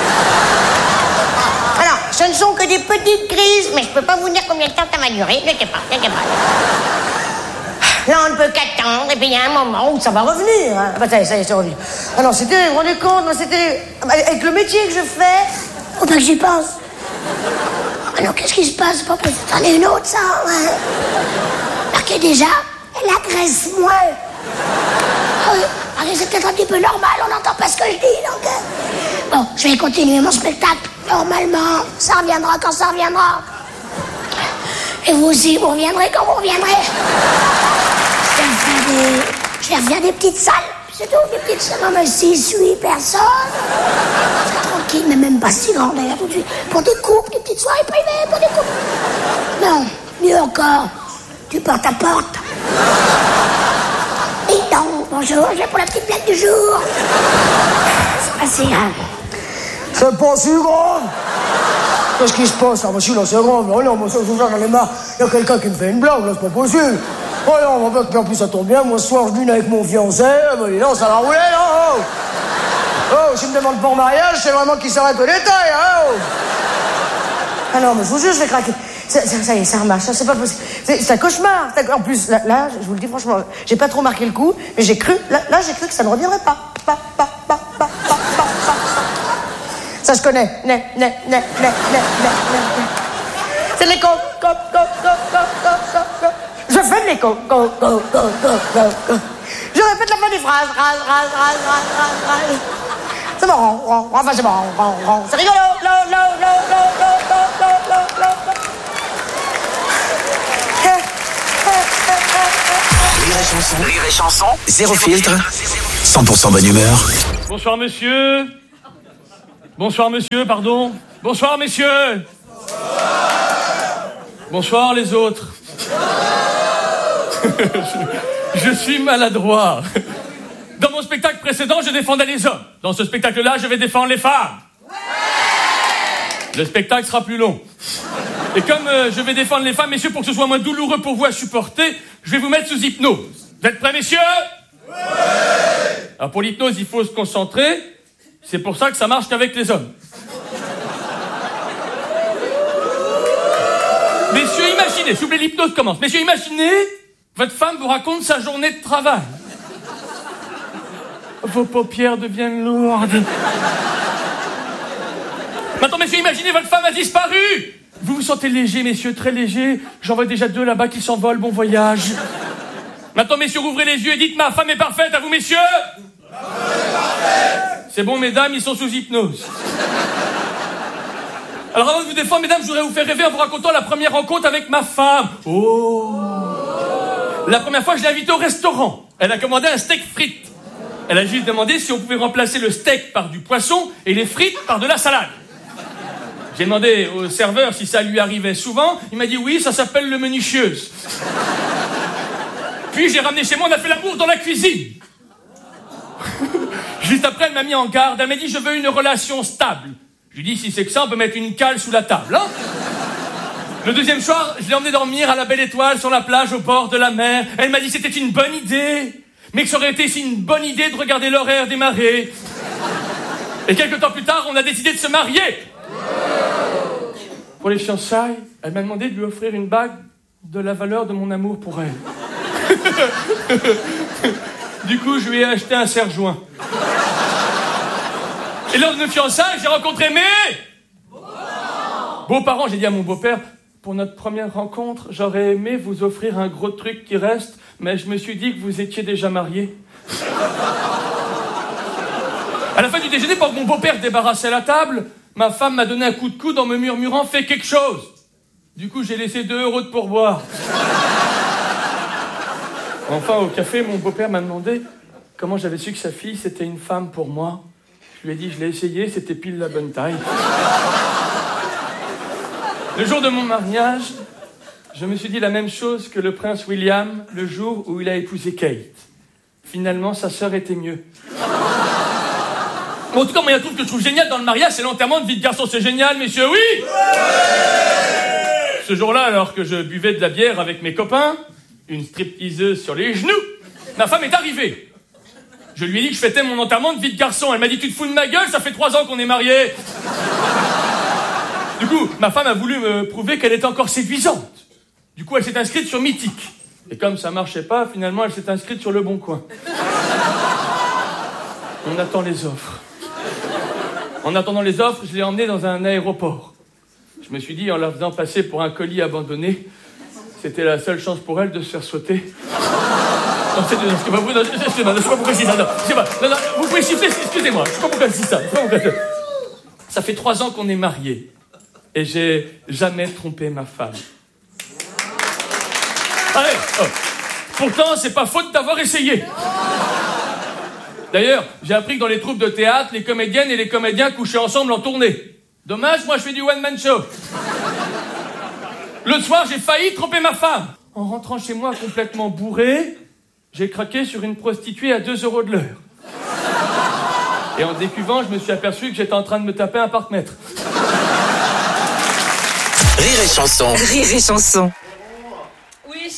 Alors, ce ne sont que des petites crises, mais je peux pas vous dire combien de temps ça va durer, je sais pas, je sais pas. Là, on ne peut qu'attendre, et puis il y a un moment où ça va revenir. Hein. Ah bah, ça y est, ça y est, c'est revenu. Alors, c'était, vous vous rendez compte, c'était... Avec le métier que je fais, faut pas que j'y pense. Alors, qu'est-ce qui se passe? C'est pas possible. C'en est une autre, ça, ouais. Marquez déjà, elle agresse moins. Ah oui, allez, c'est peut-être un petit peu normal, on n'entend pas ce que je dis, donc... Euh... Bon, je vais continuer mon spectacle. Normalement, ça reviendra quand ça reviendra. Et vous aussi, vous reviendrez quand vous reviendrez. Je vais faire des... Je vais faire des petites salles. C'est tout, des petites salles. Non, mais six, huit personnes. C'est tranquille, mais même pas si grand d'ailleurs, tout de suite. Pour des couples, des petites soirées privées, pour des couples. Non, mieux encore, du porte-à-porte. Et donc, bonjour, je viens pour la petite blague du jour. C'est pas si grave. C'est pas si grave. Qu'est-ce qui se passe? Ah, monsieur, là, c'est grave. Non, non, moi, ça, j'en ai marre. Il y a quelqu'un qui me fait une blague, là, c'est pas possible. Oh non, puis en plus ça tombe bien, moi ce soir je dîne avec mon fiancé, ben non, ça va rouler, non? Oh, oh s'il me demande pas en mariage, c'est vraiment qu'il s'arrête au détail, hein? Oh. Ah non, mais je vous jure, je vais craquer. Ça, ça, ça y est, ça remarche, ça, c'est pas possible. C'est, c'est un cauchemar. En plus, là, là, je vous le dis franchement, j'ai pas trop marqué le coup, mais j'ai cru, là, là j'ai cru que ça ne reviendrait pas. Pa, pa, pa, pa, pa, pa, pa, pa. Ça je connais. Ne, ne, ne, ne, ne, ne, ne. C'est les co, co, co, co, co, co, co, co. Je fais de l'écho. Go, go, go, go, go, go. Je répète la fin des phrases. Rase, rase, rase, rase, rase, rase. C'est bon. Enfin, c'est bon. C'est rigolo. Lo, lo, lo, lo, lo, lo, lo, lo, lo.
et Chanson. Rire et Chanson, zéro filtre, cent pour cent bonne humeur.
Bonsoir monsieur. Bonsoir monsieur, pardon. Bonsoir messieurs. Bonsoir les autres. je, je suis maladroit. Dans mon spectacle précédent, je défendais les hommes. Dans ce spectacle-là, je vais défendre les femmes. Le spectacle sera plus long. Et comme euh, je vais défendre les femmes, messieurs, pour que ce soit moins douloureux pour vous à supporter, je vais vous mettre sous hypnose. Vous êtes prêts, messieurs? Oui. Alors pour l'hypnose, il faut se concentrer. C'est pour ça que ça marche qu'avec les hommes. Messieurs, imaginez, s'il vous plaît, l'hypnose commence. Messieurs, imaginez, votre femme vous raconte sa journée de travail. Vos paupières deviennent lourdes. Maintenant, messieurs, imaginez, votre femme a disparu. Vous vous sentez léger, messieurs, très léger. J'en vois déjà deux là-bas qui s'envolent, bon voyage. Maintenant, messieurs, ouvrez les yeux et dites, ma femme est parfaite, à vous, messieurs. Ma femme est parfaite. C'est bon, mesdames, ils sont sous hypnose. Alors, avant de vous défendre, mesdames, je voudrais vous faire rêver en vous racontant la première rencontre avec ma femme. Oh. La première fois, je l'ai invitée au restaurant. Elle a commandé un steak frites. Elle a juste demandé si on pouvait remplacer le steak par du poisson et les frites par de la salade. J'ai demandé au serveur si ça lui arrivait souvent. Il m'a dit oui, ça s'appelle le menu chieuse. Puis j'ai ramené chez moi, on a fait l'amour dans la cuisine. Juste après, elle m'a mis en garde. Elle m'a dit je veux une relation stable. Je lui ai dit si c'est que ça, on peut mettre une cale sous la table. Hein. Le deuxième soir, je l'ai emmené dormir à la Belle Étoile sur la plage au bord de la mer. Elle m'a dit c'était une bonne idée, mais que ça aurait été aussi une bonne idée de regarder l'horaire des marées. Et quelques temps plus tard, on a décidé de se marier. Pour les fiançailles, elle m'a demandé de lui offrir une bague de la valeur de mon amour pour elle. Du coup, je lui ai acheté un serre-joint. Et lors de nos fiançailles, j'ai rencontré mes beaux-parents. J'ai dit à mon beau-père, pour notre première rencontre, j'aurais aimé vous offrir un gros truc qui reste, mais je me suis dit que vous étiez déjà mariés. À la fin du déjeuner, pendant que mon beau-père débarrassait la table, ma femme m'a donné un coup de coude en me murmurant « Fais quelque chose !» Du coup, j'ai laissé deux euros de pourboire. Enfin, au café, mon beau-père m'a demandé comment j'avais su que sa fille, c'était une femme pour moi. Je lui ai dit « Je l'ai essayé, c'était pile la bonne taille. » Le jour de mon mariage, je me suis dit la même chose que le prince William le jour où il a épousé Kate. Finalement, sa sœur était mieux. Bon, en tout cas, moi, il y a un truc que je trouve génial dans le mariage, c'est l'enterrement de vie de garçon. C'est génial, messieurs, oui, ouais. Ce jour-là, alors que je buvais de la bière avec mes copains, une stripteaseuse sur les genoux, ma femme est arrivée. Je lui ai dit que je fêtais mon enterrement de vie de garçon. Elle m'a dit, tu te fous de ma gueule, ça fait trois ans qu'on est mariés. Du coup, ma femme a voulu me prouver qu'elle était encore séduisante. Du coup, elle s'est inscrite sur Mythique. Et comme ça marchait pas, finalement, elle s'est inscrite sur Le Bon Coin. On attend les offres. En attendant les offres, je l'ai emmenée dans un aéroport. Je me suis dit, en la faisant passer pour un colis abandonné, c'était la seule chance pour elle de se faire sauter. Non, c'est, non, c'est pas, non, non, je sais pas, je sais pas pourquoi je dis ça. Non, je sais pas, non, non, vous pouvez siffler, excusez-moi. Je sais pas pourquoi je dis ça. Je sais pas pourquoi je... Ça fait trois ans qu'on est mariés. Et j'ai jamais trompé ma femme. Allez, oh. Pourtant, c'est pas faute d'avoir essayé. D'ailleurs, j'ai appris que dans les troupes de théâtre, les comédiennes et les comédiens couchaient ensemble en tournée. Dommage, moi je fais du one-man show. L'autre soir, j'ai failli tromper ma femme. En rentrant chez moi complètement bourré, j'ai craqué sur une prostituée à deux euros de l'heure. Et en décuvant, je me suis aperçu que j'étais en train de me taper un parc-mètre.
Rire et Chanson.
Rire et Chanson.
Oui.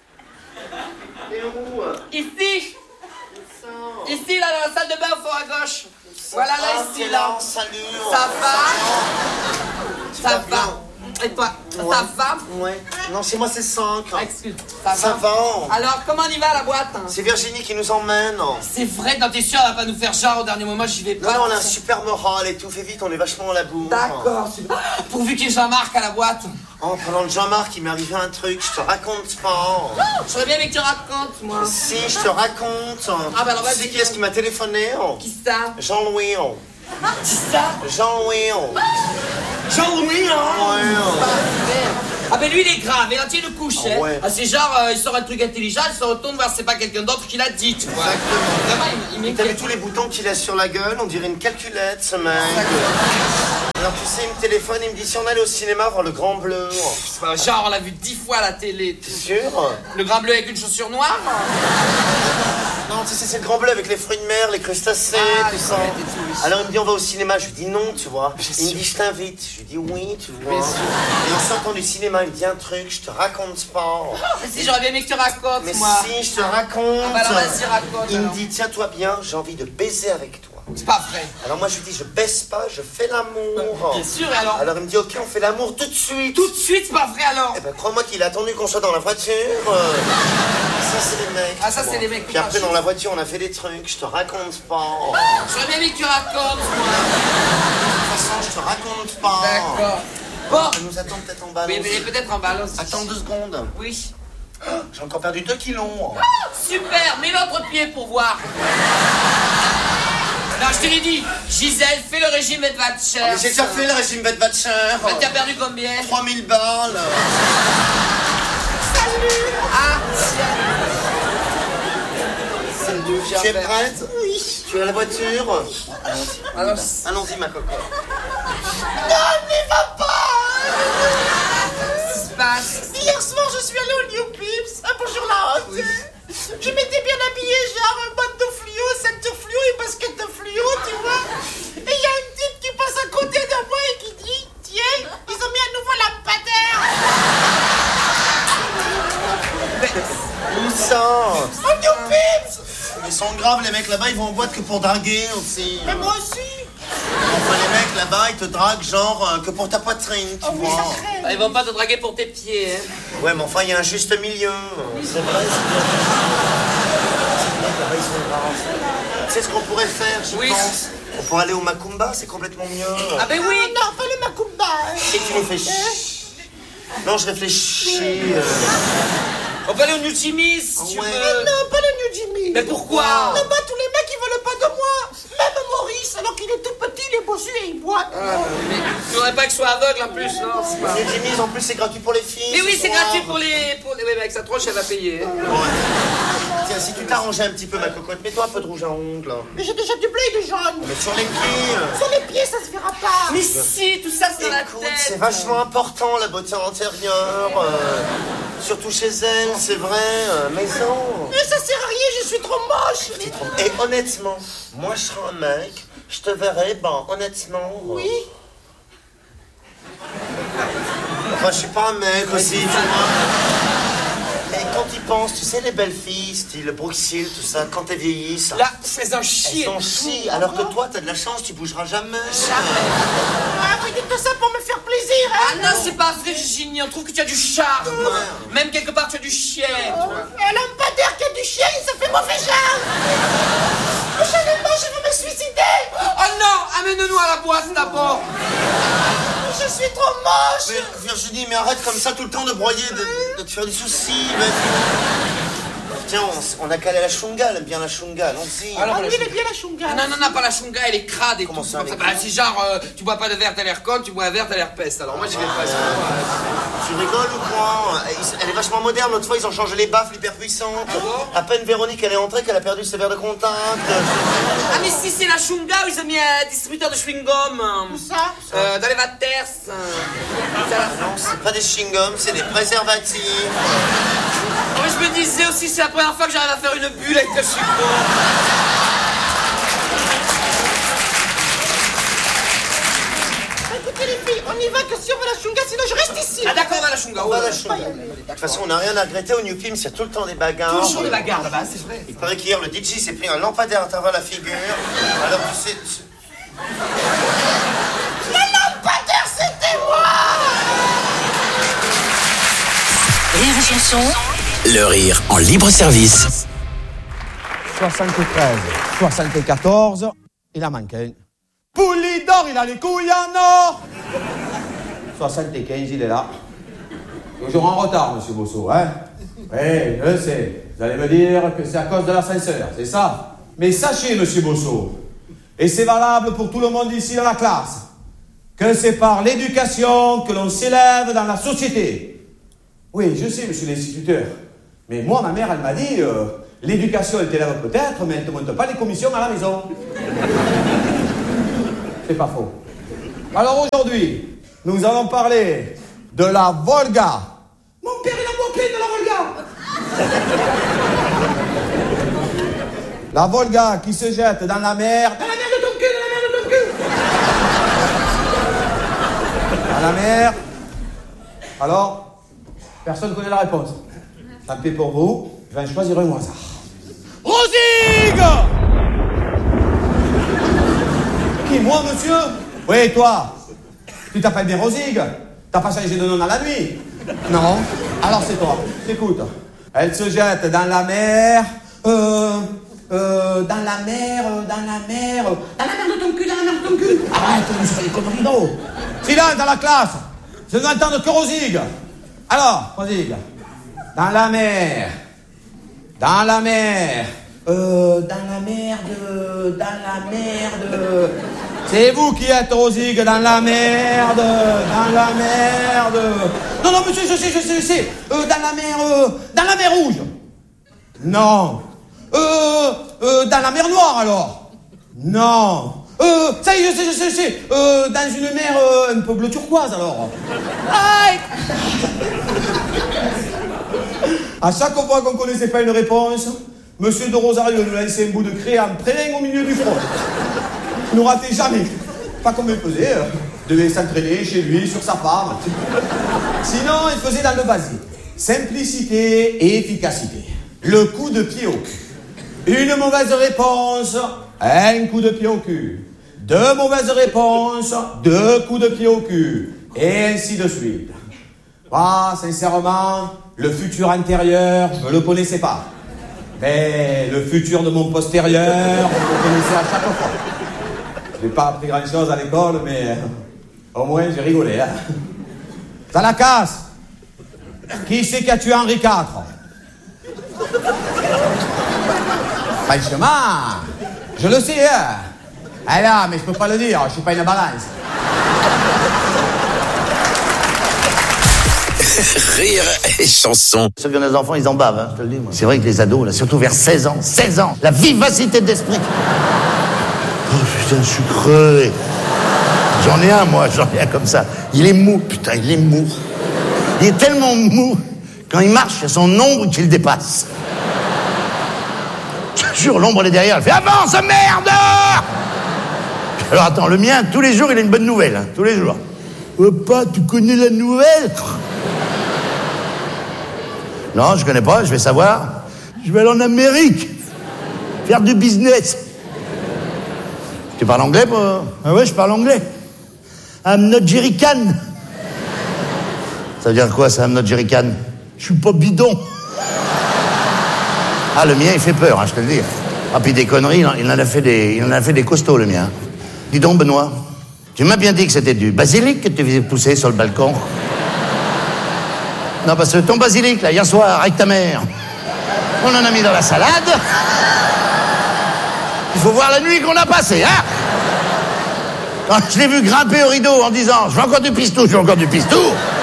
Ici. Ici, là, dans la salle de bain, au fond à gauche. Voilà, là, ici, là.
Salut.
Ça va? Ça va. Et toi,
ouais.
Ça va?
Ouais. Non, chez moi, c'est cinq.
Excuse. Ça,
ça va.
va. Alors, comment on y va à la boîte?
C'est Virginie qui nous emmène.
C'est vrai, non, t'es sûr, elle va pas nous faire genre au dernier moment, j'y vais pas.
Non, non, on a un super moral et tout. Fais vite, on est vachement à la bourre.
D'accord, super. Pourvu qu'il y ait Jean-Marc à la boîte.
En parlant de Jean-Marc, il m'est arrivé un truc, je te raconte pas.
Oh, je voudrais bien que tu racontes, moi.
Si, je te raconte.
Ah, bah alors, vas-y.
Tu sais qui est-ce qui m'a téléphoné?
Qui ça?
Jean-Louis.
Qui ça?
Jean-Louis.
Jean-Louis, hein?
Ouais.
Ah ben lui il est grave, il en tient une couche,
Ah
hein.
ouais.
Ah, c'est genre, euh, il sort un truc intelligent, il se retourne voir c'est pas quelqu'un d'autre qui l'a dit, tu vois. Vraiment, il, il
T'as vu
m'inquiète.
tous les boutons qu'il a sur la gueule? On dirait une calculette, ce mec. Alors tu sais, il me téléphone, il me dit si on allait au cinéma voir le Grand Bleu.
C'est pas genre, on l'a vu dix fois à la télé.
T'es sûr?
Le Grand Bleu avec une chaussure noire?
Non, tu sais, c'est le Grand Bleu avec les fruits de mer, les crustacés,
Ah,
tout
les
ça.
crevettes et tout, oui.
Alors il me dit on va au cinéma, je lui dis non, tu vois.
Bien
Il me
sûr.
dit je t'invite, je lui dis oui, tu vois.
Bien sûr.
Et en sortant du cinéma, il me dit un truc, je te raconte pas.
Mais si, j'aurais bien aimé que tu racontes,
Mais
moi.
si, je te raconte.
Ah bah alors vas-y, raconte,
Il me
alors.
dit tiens-toi bien, j'ai envie de baiser avec toi.
C'est pas vrai.
Alors moi je lui dis je baisse pas, je fais l'amour.
Bien sûr, et alors?
Alors il me dit ok, on fait l'amour tout de suite.
Tout de suite, c'est pas vrai alors?
Eh ben crois-moi qu'il a attendu qu'on soit dans la voiture. euh. Ça c'est les mecs.
Ah, ça,
tu
c'est
vois.
les mecs.
Puis après dans la voiture on a fait des trucs, je te raconte pas.
J'aurais bien aimé que tu racontes, moi.
De toute façon je te raconte pas.
D'accord. Bon.
Elle nous attend peut-être en bas.
Oui, mais peut-être en balance.
Attends deux secondes.
Oui.
J'ai encore perdu deux kilos.
Super, mets l'autre pied pour voir. Non, je te l'ai dit, Gisèle, fais le régime Edvatcher.
Mais j'ai déjà fait le régime Bedvatcher.
Bah, t'as perdu combien?
trois mille balles.
Salut. Ah,
Salut, tu es prête? Oui. Tu es à la voiture? Allons-y.
Allons-y.
Allons-y, ma coco.
Non, n'y va pas. Qu'est-ce qui se passe? Hier soir, je suis allée au New Pips, un peu sur la route. Oui. Je m'étais bien habillée, genre un botte de fluo, ceinture fluo et basket de fluo, tu vois. Et il y a une type qui passe à côté de moi et qui dit tiens, ils ont mis un nouveau lampadaire.
Où ça?
Au New Pips.
Ils sont graves, les mecs là-bas, ils vont en boîte que pour draguer aussi.
Mais moi aussi.
Enfin, les mecs là-bas, ils te draguent genre euh, que pour ta poitrine, tu vois.
Ils vont pas te draguer pour tes pieds, hein.
Ouais, mais enfin, il y a un juste milieu. C'est vrai, c'est bien. Là-bas, ils sont graves. Tu sais ce qu'on pourrait faire, j'y
Oui.
pense? On pourrait aller au Macumba, c'est complètement mieux.
Ah ben oui. Non, pas le Macumba.
Et tu nous fais ch... Non, je réfléchis. euh.
On peut aller au New Jimmy's, si tu
Ouais.
veux. Mais non, pas le New Jimmy's. Mais pourquoi? Là-bas, tous les mecs, ils veulent pas de moi. Même Maurice, alors qu'il est tout petit, il est bossu et il boit. Ah, mais tu voudrais pas que je sois aveugle en plus, non? C'est pas...
Les Jimmy's, en plus, c'est gratuit pour les filles.
Mais oui,
ce
c'est
soir.
gratuit pour les... Pour les... Oui, mais avec sa tronche, elle va payer.
Tiens, si tu t'arrangeais un petit peu, ma cocotte, mets-toi un peu de rouge à ongles.
Mais j'ai déjà du blé et du jaune.
Mais sur les pieds.
Sur les pieds, ça se verra pas. Mais si, tout ça, c'est dans la
Écoute,
tête.
c'est vachement important, la beauté antérieure. euh, surtout chez elle, c'est vrai. euh, mais non.
Mais ça sert à rien, je suis trop moche.
Et honnêtement, moi, je serais un mec, je te verrais, ben, honnêtement...
Oui.
Enfin, je suis pas un mec aussi, tu vois. Mais quand ils pensent, tu sais, les belles filles, style Bruxelles, tout ça, quand elles vieillissent...
Là, fais un chier.
Elles s'en chient, alors que toi, t'as de la chance, tu bougeras jamais.
Ah, vous dites tout ça pour me faire plaisir, hein? Ah non, c'est pas vrai, Virginie, on trouve que tu as du charme. Même quelque part, tu as du chien. Un lampadaire qui a du chien, ça fait mauvais genre. Prochainement, je veux me suicider. Oh non, amène-nous à la boîte d'abord. Je suis trop moche.
Mais, Virginie, mais arrête comme ça tout le temps de broyer, de, de te faire des soucis. vas-y. Tiens, on, on a calé la chunga, elle aime bien la chunga, allons-y.
Alors, lui, il est bien la chunga. Non, non, non, pas la chunga, elle est crade et
Comment
tout.
ça,
comme
elle
ça.
est
Bah, c'est genre, euh, tu bois pas de verre, t'as l'air con, tu bois un verre, t'as l'air peste. Alors, moi, j'y vais pas.
Tu rigoles ou quoi? Elle est vachement moderne, l'autre fois ils ont changé les baffes, hyper puissantes. À peine Véronique elle est entrée qu'elle a perdu ses verres de contact.
Ah, mais si c'est la chunga, ils ont mis un distributeur de chewing-gum. Où ça? euh, Dans les vaters.
Non, c'est pas des chewing-gums, c'est des préservatifs.
Moi, je me disais aussi, c'est la première fois que j'arrive à faire une bulle avec le chewing-gum. Écoutez les filles, on y va que si on va la chunga, sinon je reste ici. Ah d'accord, on va la chunga.
On va à la chunga. De toute façon, on n'a rien à regretter au New Pimps, il y a tout le temps des bagarres.
Toujours des bagarres là-bas, c'est vrai.
Il paraît qu'hier, le D J s'est pris un lampadaire à travers la figure. Alors tu sais... tu-
Le lampadaire, c'était moi.
Rire et chanson.
Le rire en libre service.
soixante-treize, soixante-quatorze, il a manqué. Poulidor, il a les couilles en or. soixante-quinze, il est là. Toujours en retard, monsieur Bosso, hein? Oui, je sais. Vous allez me dire que c'est à cause de l'ascenseur, c'est ça? Mais sachez, monsieur Bosso, et c'est valable pour tout le monde ici dans la classe, que c'est par l'éducation que l'on s'élève dans la société. Oui, je sais, monsieur l'instituteur. Mais moi, ma mère, elle m'a dit, euh, l'éducation, elle t'élève peut-être, mais elle ne te monte pas les commissions à la maison. C'est pas faux. Alors aujourd'hui, nous allons parler de la Volga. Mon père, il a moqué de la Volga. La Volga qui se jette dans la mer. Dans la mer de ton cul, dans la mer de ton cul. Dans la mer. Alors, personne ne connaît la réponse. Tant pis pour vous, je vais en choisir un au hasard. Rosig! Qui, moi, monsieur? Oui, toi. Tu t'appelles bien Rosig? T'as pas changé de nom dans la nuit? Non. Alors c'est toi. Écoute. Elle se jette dans la mer. Euh... Euh... Dans la mer... Dans la mer... Dans la mer de ton cul, dans la mer de ton cul. Arrête, vous faites des conneries d'eau. Silence dans la classe. Je ne veux entendre que Rosig. Alors, Rosig. Dans la mer. Dans la mer. Euh... Dans la merde... Dans la merde... C'est vous qui êtes Rosig dans la merde, dans la merde. Non, non, monsieur, je sais, je sais, je sais. Euh, dans la mer, euh, dans la mer rouge. Non. Euh, euh, dans la mer noire alors. Non. Euh, ça y est, je sais, je sais, je sais. Euh, dans une mer euh, un peu bleu turquoise alors. Aïe. À chaque fois qu'on connaissait pas une réponse, monsieur de Rosario nous lançait un bout de crayon plein au milieu du front. Il ne ratait jamais. Pas comme il faisait. Euh, devait s'entraîner chez lui, sur sa femme. Sinon, il faisait dans le basique. Simplicité et efficacité. Le coup de pied au cul. Une mauvaise réponse, un coup de pied au cul. Deux mauvaises réponses, deux coups de pied au cul. Et ainsi de suite. Ah, sincèrement, le futur antérieur, je ne le connaissais pas. Mais le futur de mon postérieur, je le connaissais à chaque fois. J'ai pas appris grand-chose à l'école, mais euh, au moins j'ai rigolé. Hein. Ça la casse. Qui c'est qui a tué Henri quatre? Franchement, je le sais. Hein. Ah là, mais je peux pas le dire, je suis pas une balance.
Rire et chanson.
Ceux qui ont des enfants, ils en bavent, hein, je te le dis. Moi. C'est vrai que les ados, là, surtout vers seize ans, seize ans, la vivacité d'esprit. Oh putain, je suis crevé. J'en ai un, moi, j'en ai un comme ça. Il est mou, putain, il est mou. Il est tellement mou, quand il marche, il y a son ombre qui le dépasse. Je te jure, l'ombre, elle est derrière, elle fait « Avance, merde !» Alors attends, le mien, tous les jours, il a une bonne nouvelle, hein, tous les jours. « Papa, tu connais la nouvelle ?» Non, je connais pas, je vais savoir. Je vais aller en Amérique, faire du business. Tu parles anglais, pas? Ah ouais, je parle anglais. I'm not jerrycan. Ça veut dire quoi, ça, I'm not jerrycan? Je suis pas bidon. Ah, le mien, il fait peur, hein, je te le dis. Ah, puis des conneries, il en a fait des, il en a fait des costauds, le mien. Dis donc, Benoît, tu m'as bien dit que c'était du basilic que tu faisais pousser sur le balcon. Non, parce que ton basilic, là, hier soir, avec ta mère, on en a mis dans la salade. Il faut voir la nuit qu'on a passée, hein. Quand je l'ai vu grimper au rideau en disant « Je veux encore du pistou, je veux encore du pistou »,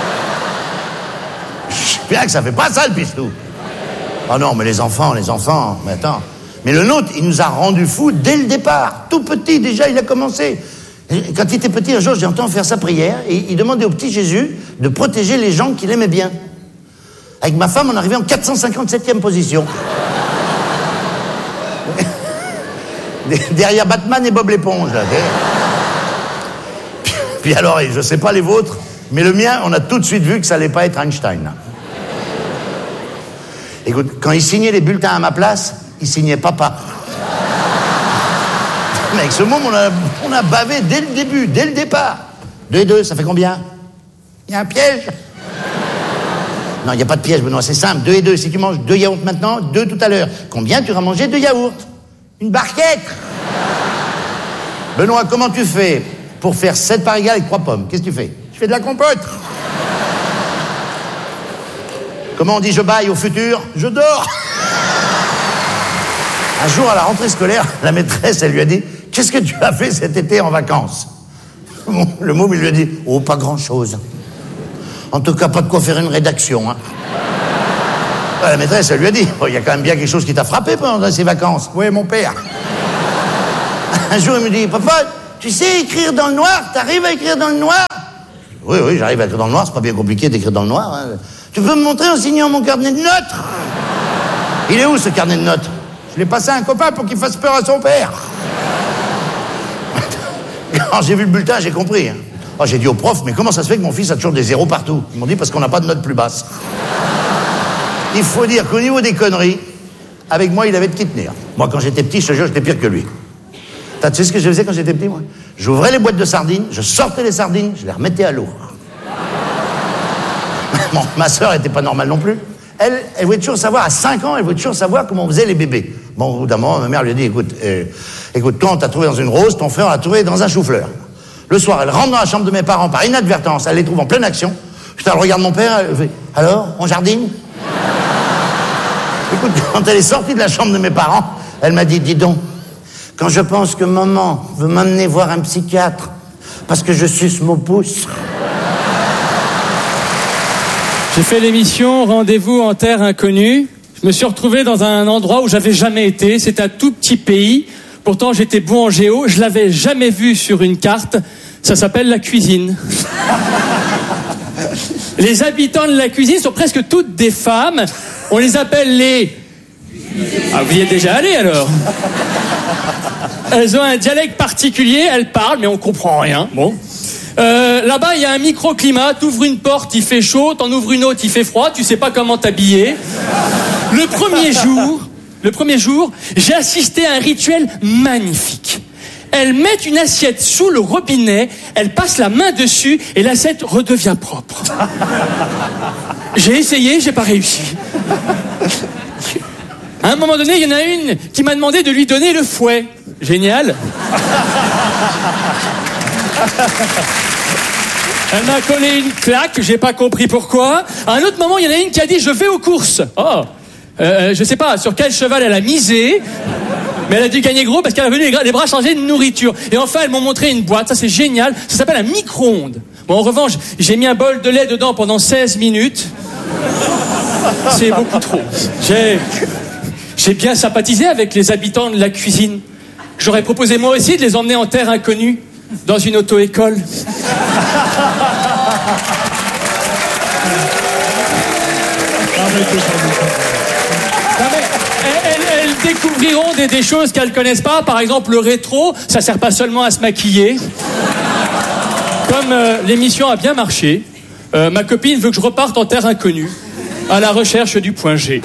je sais bien que ça fait pas ça, le pistou. Oh non, mais les enfants, les enfants, mais attends. Mais le nôtre, il nous a rendus fous dès le départ. Tout petit, déjà, il a commencé. Et quand il était petit, un jour, j'ai entendu faire sa prière, et il demandait au petit Jésus de protéger les gens qu'il aimait bien. Avec ma femme, on arrivait en quatre cent cinquante-septième position. Derrière Batman et Bob l'éponge, là. Puis, puis alors, je sais pas les vôtres, mais le mien, on a tout de suite vu que ça allait pas être Einstein, là. Écoute, quand il signait les bulletins à ma place, il signait papa. Mais avec ce môme, on a, on a bavé dès le début, dès le départ. Deux et deux, ça fait combien? Il y a un piège? Non, il n'y a pas de piège, Benoît, c'est simple. Deux et deux, si tu manges deux yaourts maintenant, deux tout à l'heure. Combien tu auras mangé deux yaourts? Une barquette. Benoît, comment tu fais pour faire sept parts égales avec trois pommes? Qu'est-ce que tu fais? Je fais de la compote. Comment on dit je baille au futur? Je dors. Un jour, à la rentrée scolaire, la maîtresse, elle lui a dit « Qu'est-ce que tu as fait cet été en vacances ?» Le môme, il lui a dit « Oh, pas grand-chose. » En tout cas, pas de quoi faire une rédaction, hein. La maîtresse, elle lui a dit, il y a quand même bien quelque chose qui t'a frappé pendant ces vacances. Oui, mon père. Un jour, il me dit, papa, tu sais écrire dans le noir? T'arrives à écrire dans le noir? Oui, oui, j'arrive à écrire dans le noir, c'est pas bien compliqué d'écrire dans le noir. Hein. Tu peux me montrer en signant mon carnet de notes? Il est où, ce carnet de notes? Je l'ai passé à un copain pour qu'il fasse peur à son père. Quand j'ai vu le bulletin, j'ai compris. Oh, j'ai dit au prof, mais comment ça se fait que mon fils a toujours des zéros partout? Ils m'ont dit, parce qu'on n'a pas de notes plus basses. Il faut dire qu'au niveau des conneries, avec moi, il avait de qui tenir. Moi, quand j'étais petit, je te jure, j'étais pire que lui. Tu sais ce que je faisais quand j'étais petit, moi? J'ouvrais les boîtes de sardines, je sortais les sardines, je les remettais à l'eau. Bon, ma sœur était pas normale non plus. Elle, elle voulait toujours savoir, à cinq ans, elle voulait toujours savoir comment on faisait les bébés. Bon, au bout d'un moment, ma mère lui a dit, écoute, euh, écoute, toi, on t'a trouvé dans une rose, ton frère a trouvé dans un chou-fleur. Le soir, elle rentre dans la chambre de mes parents par inadvertance, elle les trouve en pleine action. Putain, elle regarde mon père, elle fait, alors, on jardine? Écoute, quand elle est sortie de la chambre de mes parents, elle m'a dit, dis donc, quand je pense que maman veut m'amener voir un psychiatre parce que je suce mon pouce.
J'ai fait l'émission Rendez-vous en terre inconnue. Je me suis retrouvé dans un endroit où j'avais jamais été. C'est un tout petit pays. Pourtant, j'étais bon en géo. Je l'avais jamais vu sur une carte. Ça s'appelle la cuisine. Les habitants de la cuisine sont presque toutes des femmes. On les appelle les... Ah, vous y êtes déjà allé alors? Elles ont un dialecte particulier, elles parlent, mais on comprend rien. Bon. Euh, là-bas, il y a un microclimat. T'ouvres une porte, il fait chaud. T'en ouvres une autre, il fait froid. Tu sais pas comment t'habiller. Le premier jour, le premier jour, j'ai assisté à un rituel magnifique. Elles mettent une assiette sous le robinet, elles passent la main dessus et l'assiette redevient propre. J'ai essayé, j'ai pas réussi. À un moment donné, il y en a une qui m'a demandé de lui donner le fouet. Génial. Elle m'a collé une claque, j'ai pas compris pourquoi. À un autre moment, il y en a une qui a dit « Je vais aux courses ». Oh, euh, je sais pas sur quel cheval elle a misé, mais elle a dû gagner gros parce qu'elle a venu les bras chargés de nourriture. Et enfin, elles m'ont montré une boîte, ça c'est génial, ça s'appelle un micro-ondes. Bon, en revanche, j'ai mis un bol de lait dedans pendant seize minutes. C'est beaucoup trop. J'ai... J'ai bien sympathisé avec les habitants de la cuisine. J'aurais proposé moi aussi de les emmener en terre inconnue, dans une auto-école. Non, mais elles, elles découvriront des, des choses qu'elles connaissent pas. Par exemple, le rétro, ça sert pas seulement à se maquiller. Comme euh, l'émission a bien marché, euh, ma copine veut que je reparte en terre inconnue, à la recherche du point G.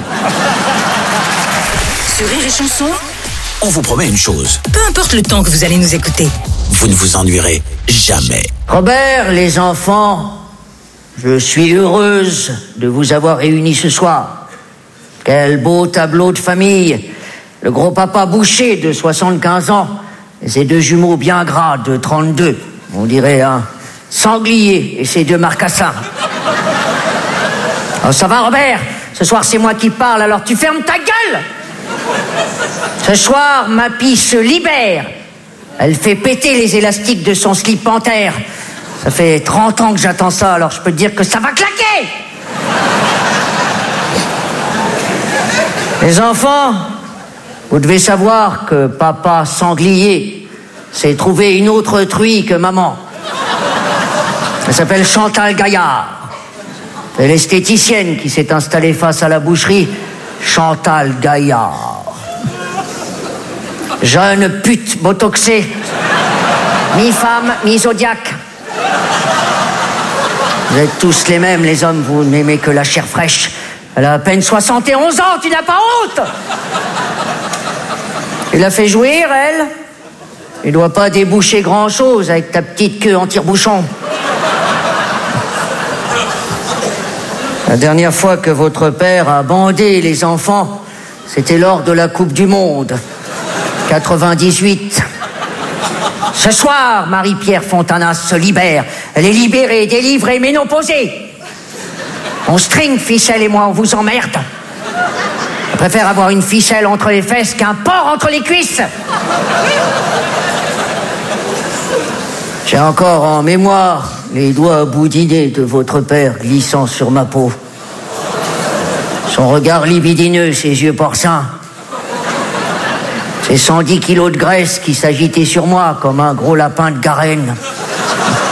Sur Rire et Chanson,
On vous promet une chose.
peu importe le temps que vous allez nous écouter.
Vous ne vous ennuierez jamais.
Robert, les enfants, je suis heureuse de vous avoir réunis ce soir. Quel beau tableau de famille. Le gros papa Boucher de soixante-quinze ans et ses deux jumeaux bien gras de trente-deux. On dirait un sanglier et ses deux marcassins. Oh, ça va, Robert? Ce soir, c'est moi qui parle, alors tu fermes ta gueule. Ce soir, ma pie se libère. Elle fait péter les élastiques de son slip panthère. Ça fait trente ans que j'attends ça, alors je peux te dire que ça va claquer. Les enfants, vous devez savoir que papa sanglier s'est trouvé une autre truie que maman. Elle s'appelle Chantal Gaillard. C'est l'esthéticienne qui s'est installée face à la boucherie. Chantal Gaillard. Jeune pute botoxée, mi-femme, mi-zodiaque. Vous êtes tous les mêmes, les hommes, vous n'aimez que la chair fraîche. Elle a à peine soixante et onze ans, tu n'as pas honte? Tu l'as fait jouir, elle? Tu dois pas déboucher grand-chose avec ta petite queue en tire-bouchon. La dernière fois que votre père a bandé les enfants, c'était lors de la Coupe du Monde. quatre-vingt-dix-huit. Ce soir, Marie-Pierre Fontanas se libère. Elle est libérée, délivrée, ménopausée. On string, ficelle et moi, on vous emmerde. Je préfère avoir une ficelle entre les fesses qu'un porc entre les cuisses. J'ai encore en mémoire les doigts boudinés de votre père glissant sur ma peau. Son regard libidineux, ses yeux porcins. Ces cent dix kilos de graisse qui s'agitaient sur moi comme un gros lapin de Garenne.